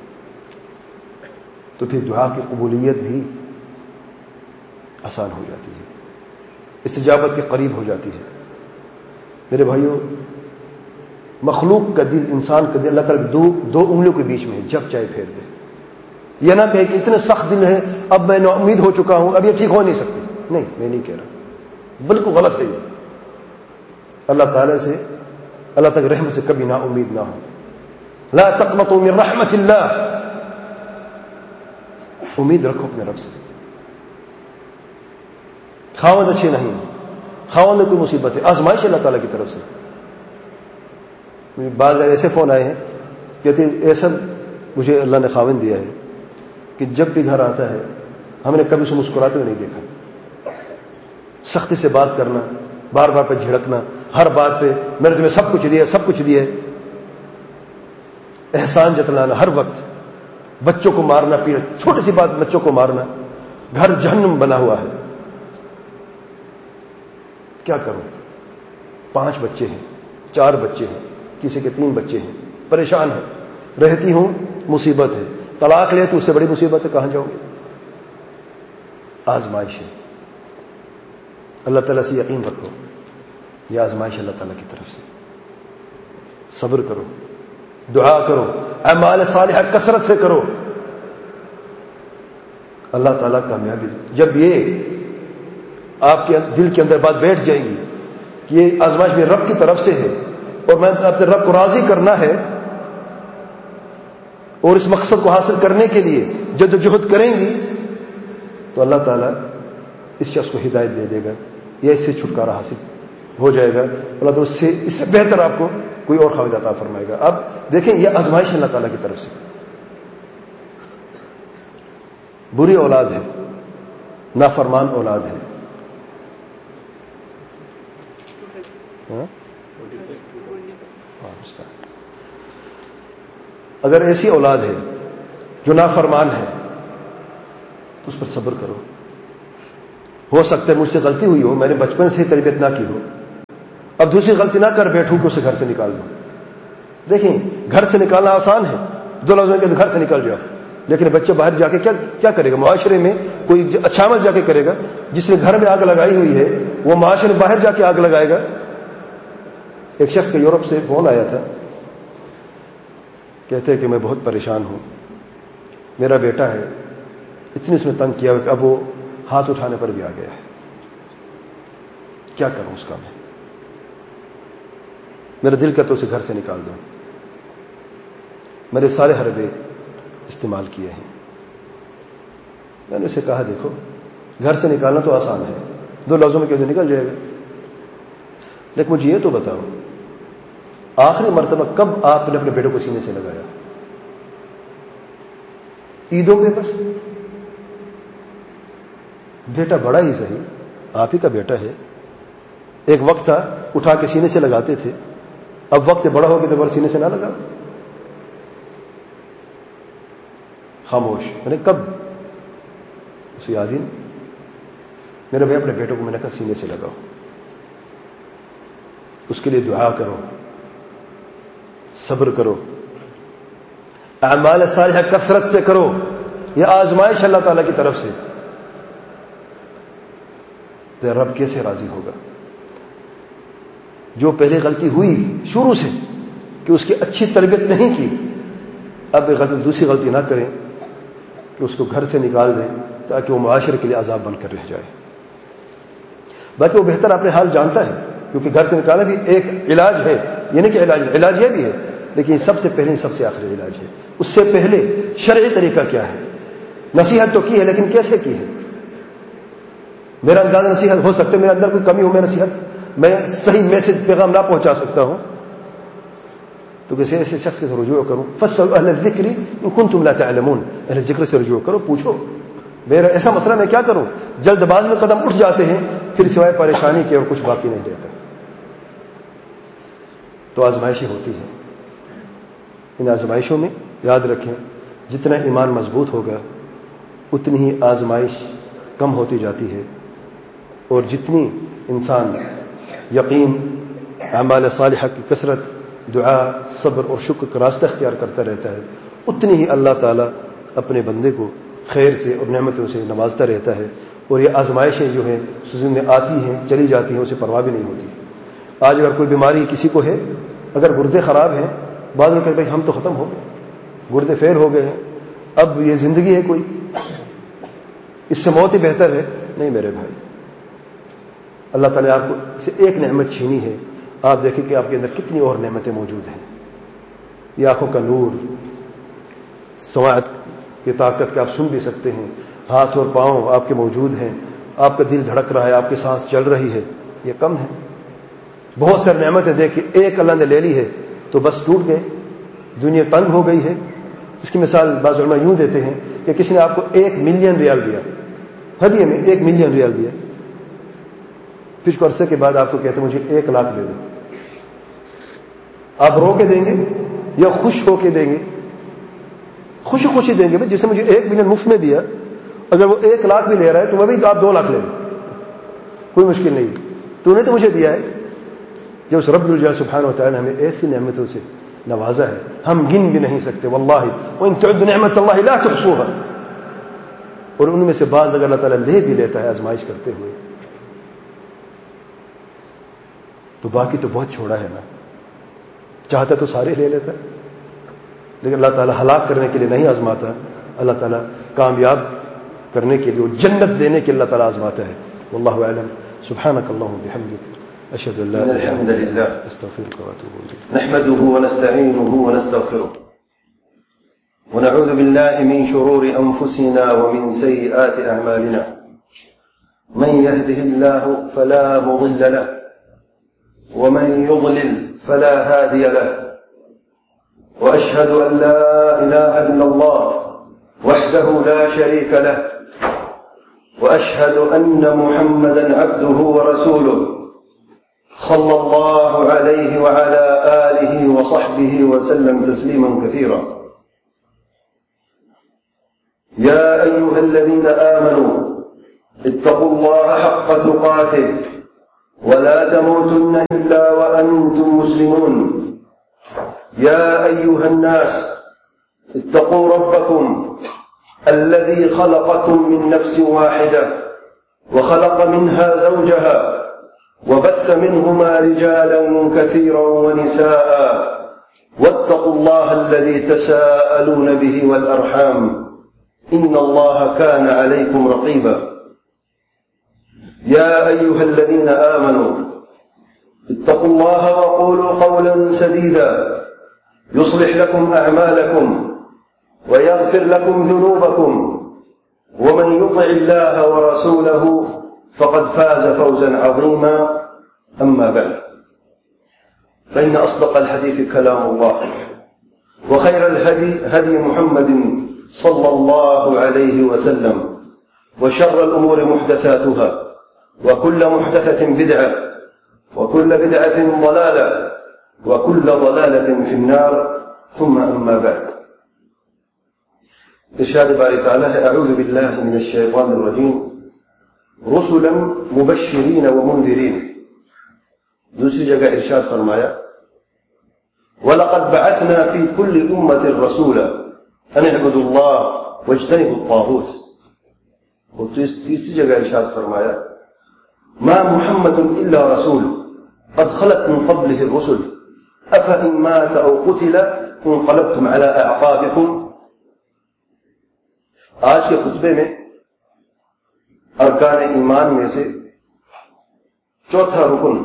تو پھر دعا کی قبولیت بھی آسان ہو جاتی ہے، استجابت کے قریب ہو جاتی ہے۔ میرے بھائیوں، مخلوق کا دل، انسان کا دل اللہ تعالیٰ دو دو انگلیوں کے بیچ میں جب چاہے پھیر دے۔ یہ نہ کہے کہ اتنے سخت دل ہے، اب میں نا امید ہو چکا ہوں، اب یہ ٹھیک ہو نہیں سکتی۔ نہیں، میں نہیں کہہ رہا، بالکل غلط ہے یہ۔ اللہ تعالیٰ سے، اللہ تک رحمت سے کبھی نا امید نہ ہو۔ لا تقنطوا من رحمت اللہ، امید رکھو اپنے رب سے۔ خاوند اچھے نہیں، خاوند میں کوئی مصیبت ہے، آزمائش اللہ تعالیٰ کی طرف سے۔ بعض ایسے فون آئے ہیں کہتے ہیں ایسا مجھے اللہ نے خاوند دیا ہے کہ جب بھی گھر آتا ہے ہم نے کبھی اسے مسکراتے ہوئے نہیں دیکھا، سختی سے بات کرنا، بار بار پہ جھڑکنا، ہر بات پہ میں نے تمہیں سب کچھ دیا سب کچھ دیا، احسان جتلانا ہر وقت، بچوں کو مارنا پیٹنا، چھوٹی سی بات بچوں کو مارنا، گھر جہنم بنا ہوا ہے۔ کیا کروں؟ پانچ بچے ہیں، چار بچے ہیں، کسی کے تین بچے ہیں، پریشان ہے، رہتی ہوں مصیبت ہے، طلاق لے تو اس سے بڑی مصیبت ہے، کہاں جاؤں گے؟ آزمائش ہے، اللہ تعالیٰ سے یقین رکھو، یہ آزمائش اللہ تعالیٰ کی طرف سے۔ صبر کرو، دعا کرو، اعمال صالحہ کثرت سے کرو، اللہ تعالیٰ کامیابی۔ جب یہ آپ کے دل کے اندر بات بیٹھ جائے گی کہ یہ آزمائش میرے رب کی طرف سے ہے اور میں اپنے رب کو راضی کرنا ہے، اور اس مقصد کو حاصل کرنے کے لیے جد و جہد کریں گی، تو اللہ تعالیٰ اس شخص کو ہدایت دے دے گا، یا اس سے چھٹکارا حاصل ہو جائے گا، اللہ تعالیٰ اس سے اس سے بہتر آپ کو کوئی اور خواہد عطا فرمائے گا۔ اب دیکھیں یہ آزمائش اللہ تعالیٰ کی طرف سے۔ بری اولاد ہے، نافرمان اولاد ہے، اگر ایسی اولاد ہے جو نافرمان ہے تو اس پر صبر کرو۔ ہو سکتا ہے مجھ سے غلطی ہوئی ہو، میں نے بچپن سے تربیت نہ کی ہو، اب دوسری غلطی نہ کر بیٹھوں کہ اسے گھر سے نکال دوں. دیکھیں گھر سے نکالنا آسان ہے، دو لفظوں کے گھر سے نکل جاؤ، لیکن بچہ باہر جا کے کیا کیا کرے گا؟ معاشرے میں کوئی اچھا عمل جا کے کرے گا؟ جس نے گھر میں آگ لگائی ہوئی ہے وہ معاشرے میں باہر جا کے آگ لگائے گا؟ ایک شخص کا یورپ سے فون آیا تھا، کہتے ہیں کہ میں بہت پریشان ہوں، میرا بیٹا ہے، اتنی اس نے تنگ کیا کہ اب وہ ہاتھ اٹھانے پر بھی آ گیا ہے، کیا کروں اس کا میں؟ میرا دل کرتا اسے گھر سے نکال دوں. میرے سارے حربے استعمال کیے ہیں. میں نے اسے کہا دیکھو گھر سے نکالنا تو آسان ہے، دو لفظوں میں کیسے نکل جائے گا، لیکن مجھے یہ تو بتاؤ آخری مرتبہ کب آپ نے اپنے بیٹے کو سینے سے لگایا؟ عیدوں پہ بس. بیٹا بڑا ہی صحیح، آپ ہی کا بیٹا ہے. ایک وقت تھا اٹھا کے سینے سے لگاتے تھے، اب وقت بڑا ہو گیا تو بڑا سینے سے نہ لگا. خاموش. میں نے کب؟ اسے یاد ہی نہیں. میرے بھائی اپنے بیٹوں کو میں نے کہا سینے سے لگاؤ، اس کے لیے دعا کرو، صبر کرو، اعمال صالحہ کثرت سے کرو. یہ آزمائش اللہ تعالیٰ کی طرف سے. تو رب کیسے راضی ہوگا؟ جو پہلے غلطی ہوئی شروع سے کہ اس کی اچھی تربیت نہیں کی، اب دوسری غلطی نہ کریں کہ اس کو گھر سے نکال دیں تاکہ وہ معاشرے کے لیے عذاب بن کر رہ جائے. باقی وہ بہتر اپنے حال جانتا ہے، کیونکہ گھر سے نکالنا بھی ایک علاج ہے. یہ نہیں کہ علاج علاج یہ بھی ہے، لیکن سب سے پہلے سب سے آخری علاج ہے. اس سے پہلے شرعی طریقہ کیا ہے؟ نصیحت تو کی ہے، لیکن کیسے کی ہے؟ میرا انداز نصیحت ہو سکتا ہے میرے اندر کوئی کمی ہو، میں نصیحت میں صحیح میسج پیغام نہ پہنچا سکتا ہوں، تو کسی ایسے شخص سے رجوع کروں. فاسألوا اہل الذکر ان کنتم لا تعلمون. اہل ذکر سے رجوع کرو، پوچھو میرا ایسا مسئلہ میں کیا کروں. جلد باز میں قدم اٹھ جاتے ہیں، پھر سوائے پریشانی کے اور کچھ باقی نہیں رہتا. تو آزمائشیں ہوتی ہیں. ان آزمائشوں میں یاد رکھیں جتنا ایمان مضبوط ہوگا اتنی ہی آزمائش کم ہوتی جاتی ہے، اور جتنی انسان یقین، اعمال صالحہ کی کثرت، دعا، صبر اور شکر کا راستہ اختیار کرتا رہتا ہے، اتنی ہی اللہ تعالیٰ اپنے بندے کو خیر سے اور نعمتوں سے نوازتا رہتا ہے. اور یہ آزمائشیں جو ہیں زندگی میں آتی ہیں چلی جاتی ہیں، اسے پرواہ بھی نہیں ہوتی. آج اگر کوئی بیماری کسی کو ہے، اگر گردے خراب ہیں، بعد میں کہتے بھائی ہم تو ختم ہو گئے، گردے فیل ہو گئے ہیں، اب یہ زندگی ہے کوئی، اس سے موت ہی بہتر ہے. نہیں میرے بھائی، اللہ تعالیٰ آپ کو سے ایک نعمت چھینی ہے، آپ دیکھیں کہ آپ کے اندر کتنی اور نعمتیں موجود ہیں. یہ آنکھوں کا نور، سماعت کی طاقت کہ آپ سن بھی سکتے ہیں، ہاتھ اور پاؤں آپ کے موجود ہیں، آپ کا دل دھڑک رہا ہے، آپ کی سانس چل رہی ہے. یہ کم ہے. بہت ساری نعمتیں دیکھ کے ایک اللہ نے لے لی ہے تو بس ٹوٹ گئے، دنیا تنگ ہو گئی ہے. اس کی مثال بعض علماء یوں دیتے ہیں کہ کسی نے آپ کو ایک ملین ریال دیا، ہدیے میں ایک ملین ریال دیا، پھر کچھ عرصے کے بعد آپ کو کہتے مجھے ایک لاکھ دے دو. آپ رو کے دیں گے یا خوش ہو کے دیں گے؟ خوشی خوشی دیں گے. جسے مجھے ایک ملین مفت میں دیا، اگر وہ ایک لاکھ بھی لے رہا ہے تو وہ بھی آپ دو لاکھ لے لیں، کوئی مشکل نہیں، تو نے تو مجھے دیا ہے. جب اس رب الجلال سبحانہ و تعالی نے ہمیں ایسی نعمتوں سے نوازا ہے ہم گن بھی نہیں سکتے. واللہ وان تعدوا نعمت اللہ لا تحصوها. اور ان میں سے بعض اگر اللہ تعالیٰ لے بھی لیتا ہے آزمائش کرتے ہوئے تو باقی تو بہت چھوڑا ہے نا. چاہتا تو سارے لے لیتا، لیکن اللہ تعالیٰ ہلاک کرنے کے لیے نہیں آزماتا، اللہ تعالیٰ کامیاب کرنے کے لیے اور جنت دینے کے لیے اللہ تعالیٰ آزماتا ہے. واللہ اعلم. سبحانك اللهم وبحمدك اشهد ان لا اله الا انت لله استغفرك واتوب اليك. نحمده ونستعينه ونستغفره ونعوذ بالله من شرور انفسنا ومن سيئات اعمالنا. من يهده الله فلا مضل له ومن يضلل فلا هادي له. واشهد ان لا اله الا الله وحده لا شريك له واشهد ان محمدا عبده ورسوله صلى الله عليه وعلى آله وصحبه وسلم تسليما كثيرا. يا أيها الذين آمنوا اتقوا الله حق تقاته ولا تموتن إلا أيها الناس اتقوا ربكم الذي خلقكم من نفس واحدة وخلق منها زوجها وبث منهما رجالا كثيرا ونساء واتقوا الله الذي تساءلون به والأرحام إن الله كان عليكم رقيبا يا أيها الذين آمنوا اتقوا الله وقولوا قولا سديدا يصلح لكم أعمالكم ويغفر لكم ذنوبكم ومن يطع الله ورسوله فقد فاز فوزا عظيما أما بعد فإن أصدق الحديث كلام الله وخير الهدي هدي محمد صلى الله عليه وسلم وشر الأمور محدثاتها وكل محدثة بدعة وكل بدعة ضلالة وكل ضلالة في النار ثم أما بعد ارشاد باری تعالی ہے اعوذ باللہ من الشیطان الرجیم رسلا مبشرین ومنذرین. دوسری جگہ ارشاد فرمایا وَلَقَدْ بَعَثْنَا فِي كُلِّ أُمَّةٍ رَسُولًا أَنِ اعْبُدُوا اللَّهَ وَاجْتَنِبُوا الطَّاغُوتَ. اور تیسری جگہ ارشاد فرمایا ما محمد إلا رسول قد خلت من قبله الرسل أفإن مات أو قتل انقلبتم على أعقابكم. آج کے خطبے میں ارکان ایمان میں سے چوتھا رکن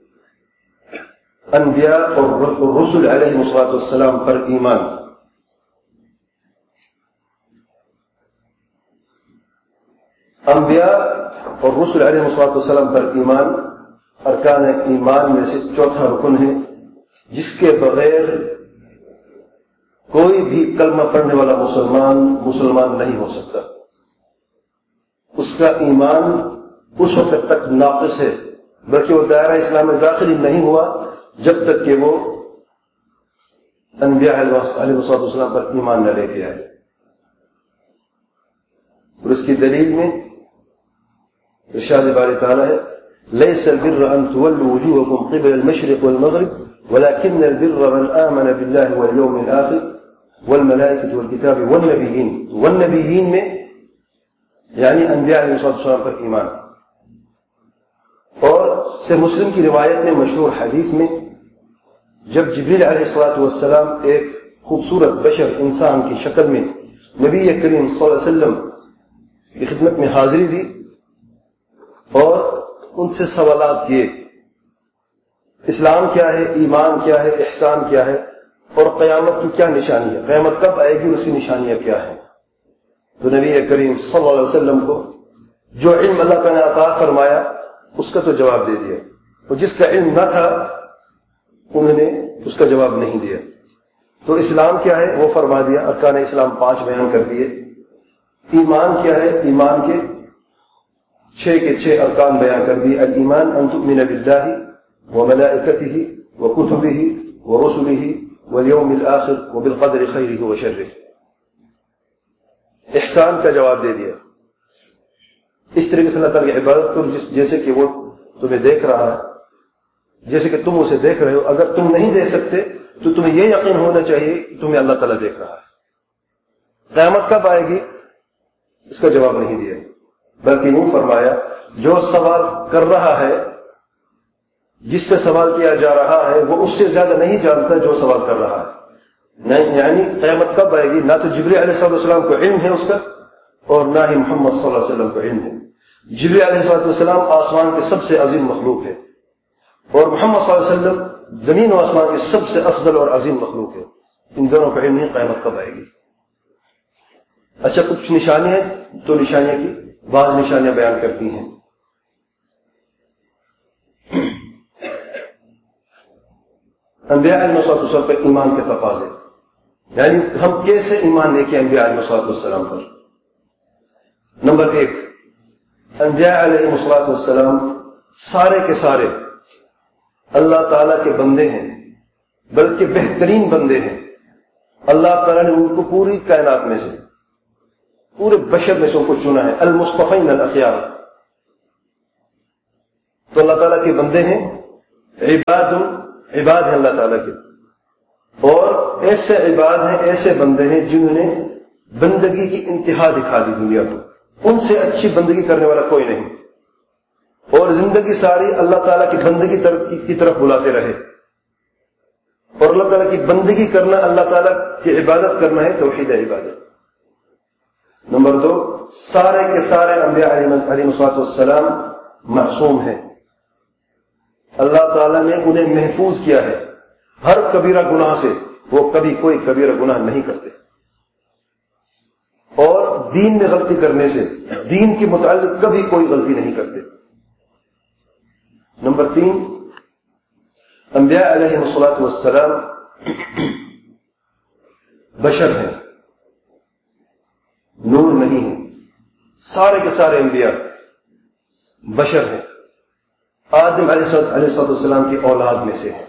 انبیاء اور رسل علیہ الصلوۃ والسلام پر ایمان. انبیاء اور رسل علیہ الصلوۃ والسلام پر ایمان ارکان ایمان میں سے چوتھا رکن ہے جس کے بغیر کوئی بھی کلمہ پڑھنے والا مسلمان مسلمان نہیں ہو سکتا. اس کا ایمان اس وقت تک ناقص ہے بلکہ وہ دائرہ اسلام میں داخل نہیں ہوا جب تک کہ وہ انبیاء علیہ السلام پر ایمان نہ لے کے آئے. اور اس کی دلیل میں ارشاد باری تعالی ہے ليس البر أن تولوا وجوهكم قبل المشرق والمغرب ولكن البر من آمن بالله واليوم الآخر والملائكة والكتاب والنبيين. والنبيين میں یعنی انبیاء علیہ السلام پر ایمان. اور سے مسلم کی روایت میں مشہور حدیث میں جب جبریل علیہ الصلوۃ والسلام ایک خوبصورت بشر انسان کی شکل میں نبی کریم صلی اللہ علیہ وسلم کی خدمت میں حاضری دی اور ان سے سوالات کیے اسلام کیا ہے، ایمان کیا ہے، احسان کیا ہے اور قیامت کی کیا نشانی ہے، قیامت کب آئے گی، اس کی نشانیاں کیا ہیں. تو نبی کریم صلی اللہ علیہ وسلم کو جو علم اللہ تعالیٰ نے عطا فرمایا اس کا تو جواب دے دیا اور جس کا علم نہ تھا انہوں نے اس کا جواب نہیں دیا. تو اسلام کیا ہے وہ فرما دیا، ارکان اسلام پانچ بیان کر دیے. ایمان کیا ہے، ایمان کے چھ کے چھ ارکان بیان کر دیے. الایمان ان تؤمن باللہ وملائکتہ وکتبہ ورسلہ والیوم الآخر وبالقدر خیرہ وشرہ. احسان کا جواب دے دیا. اس طریقے سے اللہ تعالیٰ کی عبادت کرو جیسے کہ وہ تمہیں دیکھ رہا ہے، جیسے کہ تم اسے دیکھ رہے ہو. اگر تم نہیں دیکھ سکتے تو تمہیں یہ یقین ہونا چاہیے کہ تمہیں اللہ تعالیٰ دیکھ رہا ہے. قیامت کب آئے گی اس کا جواب نہیں دیا بلکہ یوں فرمایا جو سوال کر رہا ہے، جس سے سوال کیا جا رہا ہے وہ اس سے زیادہ نہیں جانتا جو سوال کر رہا ہے. نہیں یعنی قیامت کب آئے گی نہ تو جبریل علیہ السلام کو علم ہے اس کا اور نہ ہی محمد صلی اللہ علیہ وسلم کو علم ہے. جبریل علیہ السلام آسمان کے سب سے عظیم مخلوق ہے اور محمد صلی اللہ علیہ وسلم زمین و آسمان کی سب سے افضل اور عظیم مخلوق ہے. ان دونوں کو علم ہے قیامت کب آئے گی. اچھا کچھ نشانیاں تو نشانیاں کی بعض نشانیاں بیان کرتی ہیں. انبیاء علیہ السلام پر ایمان کے تقاضے، یعنی ہم کیسے ایمان لے کے انبیاء علیہ السلام پر. نمبر ایک، انبیاء علیہ السلام سارے کے سارے اللہ تعالیٰ کے بندے ہیں، بلکہ بہترین بندے ہیں. اللہ تعالیٰ نے ان کو پوری کائنات میں سے، پورے بشر میں سے ان کو چنا ہے. المصطفین الاخیار. تو اللہ تعالیٰ کے بندے ہیں، عباد عباد ہیں اللہ تعالیٰ کے. اور ایسے عباد ہیں، ایسے بندے ہیں جنہوں نے بندگی کی انتہا دکھا دی دنیا کو، ان سے اچھی بندگی کرنے والا کوئی نہیں، اور زندگی ساری اللہ تعالیٰ کی بندگی کی طرف بلاتے رہے، اور اللہ تعالیٰ کی بندگی کرنا، اللہ تعالیٰ کی عبادت کرنا ہے توحید عبادت۔ نمبر دو، سارے کے سارے انبیاء علیہ السلام معصوم ہیں، اللہ تعالیٰ نے انہیں محفوظ کیا ہے ہر کبیرہ گناہ سے، وہ کبھی کوئی کبیرہ گناہ نہیں کرتے، اور دین میں غلطی کرنے سے، دین کے متعلق کبھی کوئی غلطی نہیں کرتے۔ نمبر تین، انبیاء علیہ السلام بشر ہیں، نور نہیں ہیں، سارے کے سارے انبیاء بشر ہیں، آدم علیہ السلام کی اولاد میں سے ہیں۔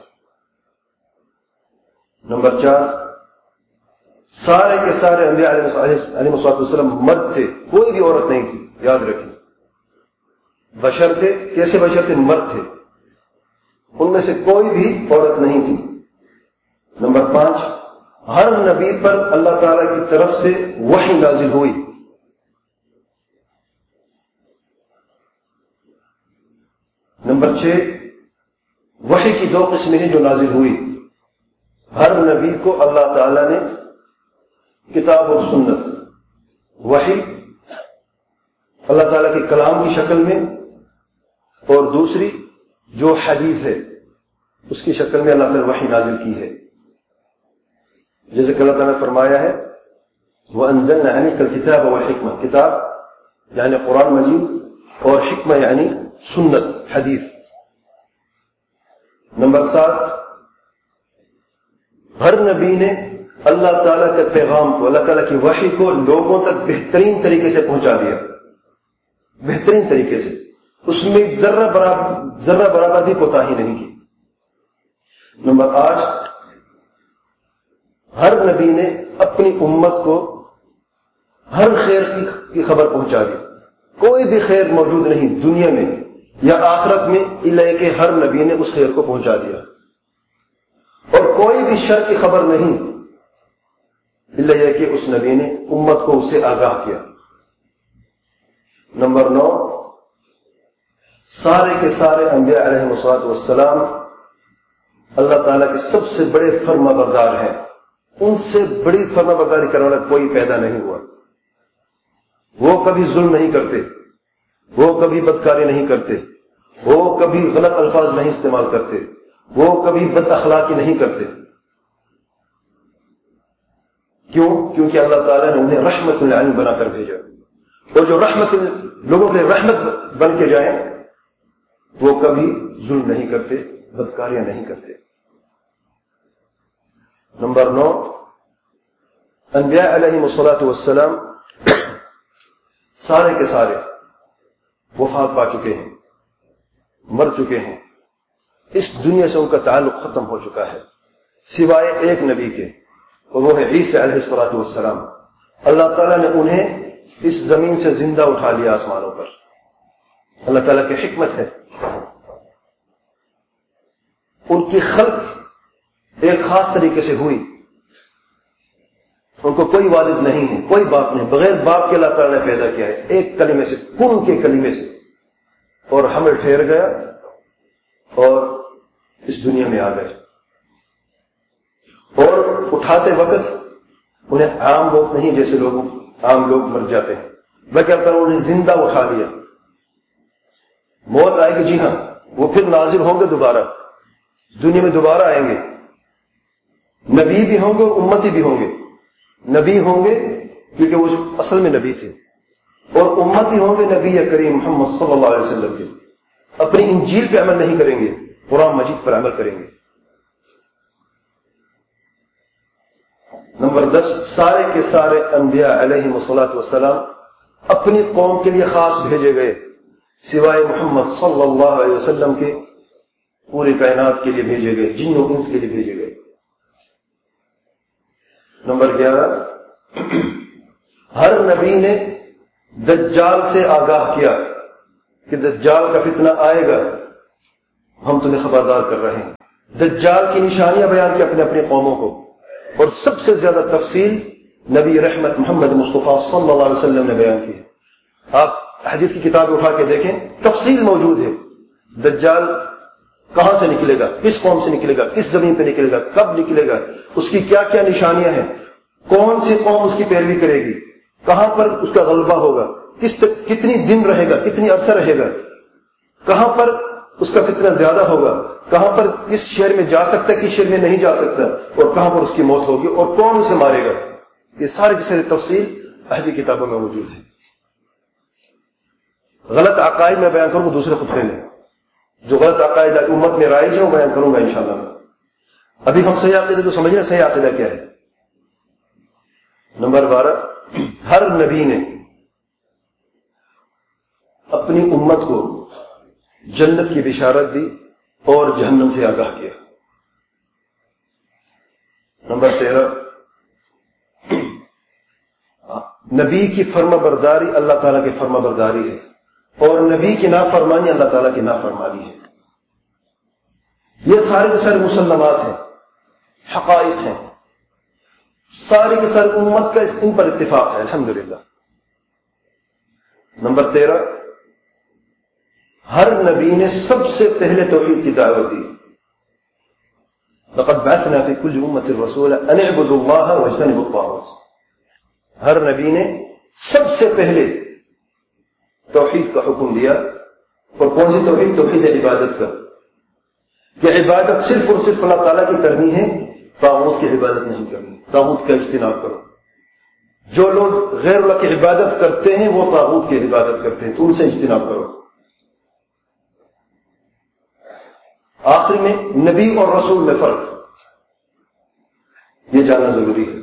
نمبر چار، سارے کے سارے انبیاء علیہ السلام مرد تھے، کوئی بھی عورت نہیں تھی، یاد رکھیں، بشر تھے، کیسے بشر تھے؟ مرد تھے، ان میں سے کوئی بھی عورت نہیں تھی۔ نمبر پانچ، ہر نبی پر اللہ تعالی کی طرف سے وحی نازل ہوئی، نمبر چھ، وحی کی دو قسمیں ہیں جو نازل ہوئی، ہر نبی کو اللہ تعالی نے کتاب اور سنت، وحی اللہ تعالی کے کلام کی شکل میں، اور دوسری جو حدیث ہے اس کی شکل میں اللہ تعالی نے وحی نازل کی ہے، جیسے کہ اللہ تعالیٰ نے فرمایا ہے وَأَنزَلْنَا عَلَيْكَ الْكِتَابَ وَالْحِكْمَةَ، کتاب یعنی قرآن مجید، اور حکمہ یعنی سنت، حدیث۔ نمبر سات، ہر نبی نے اللہ تعالیٰ کے پیغام کو، اللہ تعالیٰ کی وحی کو لوگوں تک بہترین طریقے سے پہنچا دیا، بہترین طریقے سے، اس میں ذرہ برابر ذرہ برابر بھی کوتاہی نہیں کی۔ نمبر آٹھ، ہر نبی نے اپنی امت کو ہر خیر کی خبر پہنچا دی، کوئی بھی خیر موجود نہیں دنیا میں یا آخرت میں الا کہ ہر نبی نے اس خیر کو پہنچا دیا، اور کوئی بھی شر کی خبر نہیں الا کہ اس نبی نے امت کو اس سے آگاہ کیا۔ نمبر نو، سارے کے سارے انبیاء علیہ الصلوۃ والسلام اللہ تعالیٰ کے سب سے بڑے فرما بردار ہیں، ان سے بڑی فرما برداری کرنے والا کوئی پیدا نہیں ہوا، وہ کبھی ظلم نہیں کرتے، وہ کبھی بدکاری نہیں کرتے، وہ کبھی غلط الفاظ نہیں استعمال کرتے، وہ کبھی بد اخلاقی نہیں کرتے۔ کیوں؟ کیونکہ اللہ تعالیٰ نے انہیں رحمت للعالمین بنا کر بھیجا، اور جو رحمت لوگوں کے لیے رحمت بن کے جائیں وہ کبھی ظلم نہیں کرتے، بدکاریاں نہیں کرتے۔ نمبر نو، انبیاء علیہ الصلوۃ والسلام سارے کے سارے وفات پا چکے ہیں، مر چکے ہیں، اس دنیا سے ان کا تعلق ختم ہو چکا ہے، سوائے ایک نبی کے، اور وہ ہے عیسیٰ علیہ الصلوۃ والسلام۔ اللہ تعالیٰ نے انہیں اس زمین سے زندہ اٹھا لیا آسمانوں پر، اللہ تعالیٰ کی حکمت ہے۔ ان کی خلق ایک خاص طریقے سے ہوئی، ان کو کوئی والد نہیں ہے، کوئی باپ نہیں، بغیر باپ کے اللہ تعالیٰ نے پیدا کیا ہے، ایک کلمے سے، کن کے کلمے سے، اور حمل ٹھہر گیا اور اس دنیا میں آ گئے، اور اٹھاتے وقت انہیں عام موت نہیں جیسے لوگ عام لوگ مر جاتے ہیں، بلکہ اللہ تعالیٰ انہیں زندہ اٹھا لیا۔ موت آئے گی، جی ہاں، وہ پھر نازل ہوں گے، دوبارہ دنیا میں دوبارہ آئیں گے، نبی بھی ہوں گے اور امتی بھی ہوں گے۔ نبی ہوں گے کیونکہ وہ اصل میں نبی تھے، اور امتی ہوں گے نبی کریم محمد صلی اللہ علیہ وسلم کے، اپنی انجیل پہ عمل نہیں کریں گے، قرآن مجید پر عمل کریں گے۔ نمبر دس، سارے کے سارے انبیاء علیہ الصلوۃ والسلام اپنی قوم کے لیے خاص بھیجے گئے، سوائے محمد صلی اللہ علیہ وسلم کے پوری کائنات کے لیے بھیجے گئے، جن و انس کے لیے بھیجے گئے۔ نمبر گیارہ، ہر نبی نے دجال سے آگاہ کیا کہ دجال کا فتنہ آئے گا، ہم تمہیں خبردار کر رہے ہیں، دجال کی نشانیاں بیان کی اپنے اپنی قوموں کو، اور سب سے زیادہ تفصیل نبی رحمت محمد مصطفیٰ صلی اللہ علیہ وسلم نے بیان کی ہے۔ آپ حدیث کی کتاب اٹھا کے دیکھیں، تفصیل موجود ہے۔ دجال کہاں سے نکلے گا، کس قوم سے نکلے گا، کس زمین پہ نکلے گا، کب نکلے گا، اس کی کیا کیا نشانیاں ہیں، کون سی قوم اس کی پیروی کرے گی، کہاں پر اس کا غلبہ ہوگا، کس تک کتنی دن رہے گا، کتنی عرصہ رہے گا، کہاں پر اس کا فتنہ زیادہ ہوگا، کہاں پر کس شہر میں جا سکتا ہے، کس شہر میں نہیں جا سکتا، اور کہاں پر اس کی موت ہوگی اور کون اسے مارے گا، یہ سارے کی ساری تفصیل اہلی کتابوں میں موجود ہے۔ غلط عقائد میں بیان کروں گا دوسرے خطبے میں، جو غلط عقائد امت میں رائج ہے وہ بیان کروں گا انشاءاللہ۔ ابھی ہم صحیح عقیدہ تو سمجھ رہے ہیں، صحیح عقیدہ کیا ہے۔ نمبر بارہ، ہر نبی نے اپنی امت کو جنت کی بشارت دی اور جہنم سے آگاہ کیا۔ نمبر تیرہ، نبی کی فرما برداری اللہ تعالیٰ کی فرما برداری ہے، اور نبی کی نافرمانی اللہ تعالیٰ کی نافرمانی ہے۔ یہ سارے کے سارے مسلمات ہیں، حقائق ہیں، ساری کی ساری امت کا ان پر اتفاق ہے الحمدللہ۔ نمبر تیرہ، ہر نبی نے سب سے پہلے توحید کی دعوت دی۔ لقد بعثنا في كل امة رسولا ان اعبدوا الله واجتنبوا الطاغوت۔ ہر نبی نے سب سے پہلے توحید کا حکم دیا، اور کون سی توحید؟ توحید عبادت کا، کہ عبادت صرف اور صرف اللہ تعالیٰ کی کرنی ہے، طاغوت کی عبادت نہیں کرنی، طاغوت کا اجتناب کرو۔ جو لوگ غیر اللہ کی عبادت کرتے ہیں وہ طاغوت کی عبادت کرتے ہیں، تو ان سے اجتناب کرو۔ آخر میں نبی اور رسول میں فرق، یہ جاننا ضروری ہے۔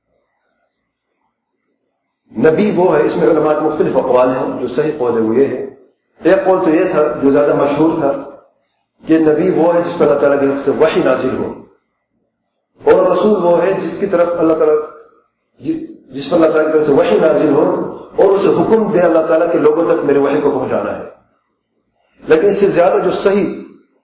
نبی وہ ہے، اس میں علماء کے مختلف اقوال ہیں، جو صحیح قول ہے وہ یہ ہے۔ ایک قول تو یہ تھا جو زیادہ مشہور تھا کہ نبی وہ ہے جس پر اللہ تعالیٰ کی طرف سے وحی نازل ہو، اور رسول وہ ہے جس کی طرف اللہ تعالیٰ جس پر اللہ تعالیٰ کی طرف سے وحی نازل ہو اور اسے حکم دے اللہ تعالیٰ کے لوگوں تک میرے وحی کو پہنچانا ہے۔ لیکن اس سے زیادہ جو صحیح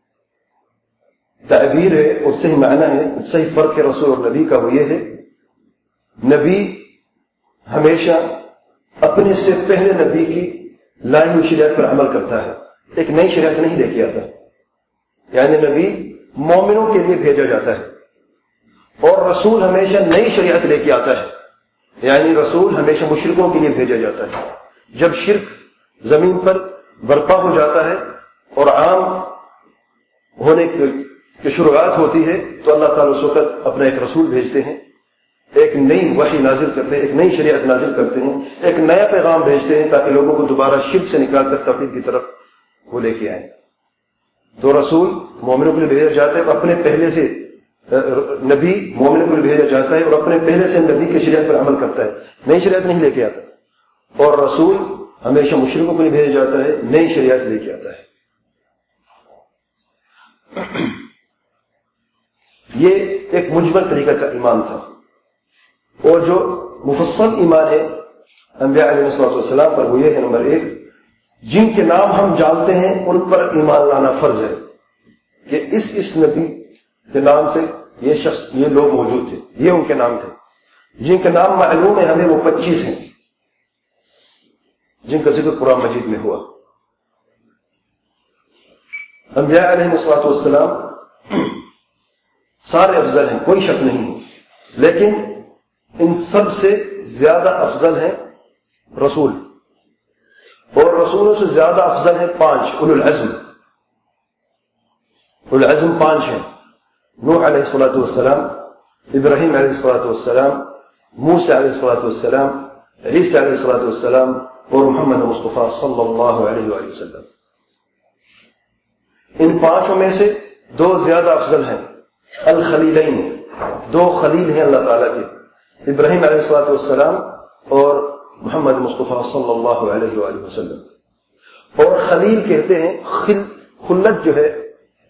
تعبیر ہے اور صحیح معنی ہے، صحیح فرق ہے رسول اور نبی کا، وہ یہ ہے نبی ہمیشہ اپنے سے پہلے نبی کی لائی ہوئی شریعت پر عمل کرتا ہے، ایک نئی شریعت نہیں لے کے آتا۔ یعنی نبی مومنوں کے لیے بھیجا جاتا ہے، اور رسول ہمیشہ نئی شریعت لے کے آتا ہے، یعنی رسول ہمیشہ مشرکوں کے لیے بھیجا جاتا ہے۔ جب شرک زمین پر برپا ہو جاتا ہے اور عام ہونے کی شروعات ہوتی ہے، تو اللہ تعالیٰ اس وقت اپنا ایک رسول بھیجتے ہیں، ایک نئی وحی نازل کرتے ہیں، ایک نئی شریعت نازل کرتے ہیں، ایک نیا پیغام بھیجتے ہیں، تاکہ لوگوں کو دوبارہ شرک سے نکال کر توحید کی طرف وہ لے کے آئیں۔ تو رسول مومنوں کے لیے بھیجا جاتا ہے، اور اپنے پہلے سے نبی مومنوں کے لیے بھیجا جاتا ہے اور اپنے پہلے سے نبی کی شریعت پر عمل کرتا ہے، نئی شریعت نہیں لے کے آتا۔ اور رسول ہمیشہ مشرکوں کے لیے بھیجا جاتا ہے، نئی شریعت لے کے آتا ہے۔ یہ ایک مجمل طریقہ کا ایمان تھا، اور جو مفصل ایمان ہے انبیاء علیہ الصلوۃ والسلام پر وہ یہ ہے، نمبر ایک، جن کے نام ہم جانتے ہیں ان پر ایمان لانا فرض ہے، کہ اس اس نبی کے نام سے یہ شخص یہ لوگ موجود تھے، یہ ان کے نام تھے۔ جن کے نام معلوم ہے ہمیں وہ پچیس ہیں جن کا ذکر قرآن مجید میں ہوا۔ انبیاء علیہ الصلوۃ والسلام سارے افضل ہیں، کوئی شک نہیں ہے، لیکن ان سب سے زیادہ افضل ہیں رسول، اور رسولوں سے زیادہ افضل ہیں پانچ اولو العزم۔ اولو العزم پانچ ہیں، نوح علیہ الصلوۃ والسلام، ابراہیم علیہ الصلوۃ والسلام، موسیٰ علیہ الصلوۃ والسلام، عیسیٰ علیہ الصلوۃ والسلام، اور محمد مصطفیٰ صلی اللہ علیہ وآلہ وسلم۔ ان پانچوں میں سے دو زیادہ افضل ہیں، الخلیلین، دو خلیل ہیں اللہ تعالیٰ کے، ابراہیم علیہ الصلوۃ والسلام اور محمد مصطفیٰ صلی اللہ علیہ وآلہ وسلم۔ اور خلیل کہتے ہیں، خل خلت جو ہے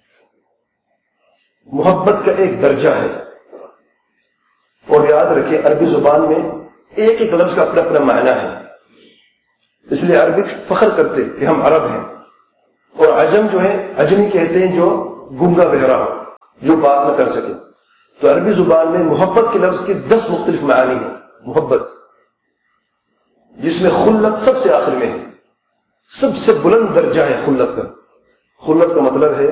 محبت کا ایک درجہ ہے، اور یاد رکھیں عربی زبان میں ایک ایک لفظ کا اپنا اپنا معنی ہے، اس لیے عربی فخر کرتے کہ ہم عرب ہیں۔ اور عجم جو ہے، عجمی کہتے ہیں جو گنگا بہرا ہو، جو بات نہ کر سکے. تو عربی زبان میں محبت کے لفظ کے دس مختلف معانی ہیں. محبت جس میں خلت سب سے آخر میں ہے، سب سے بلند درجہ ہے خلت کا. خلت کا مطلب ہے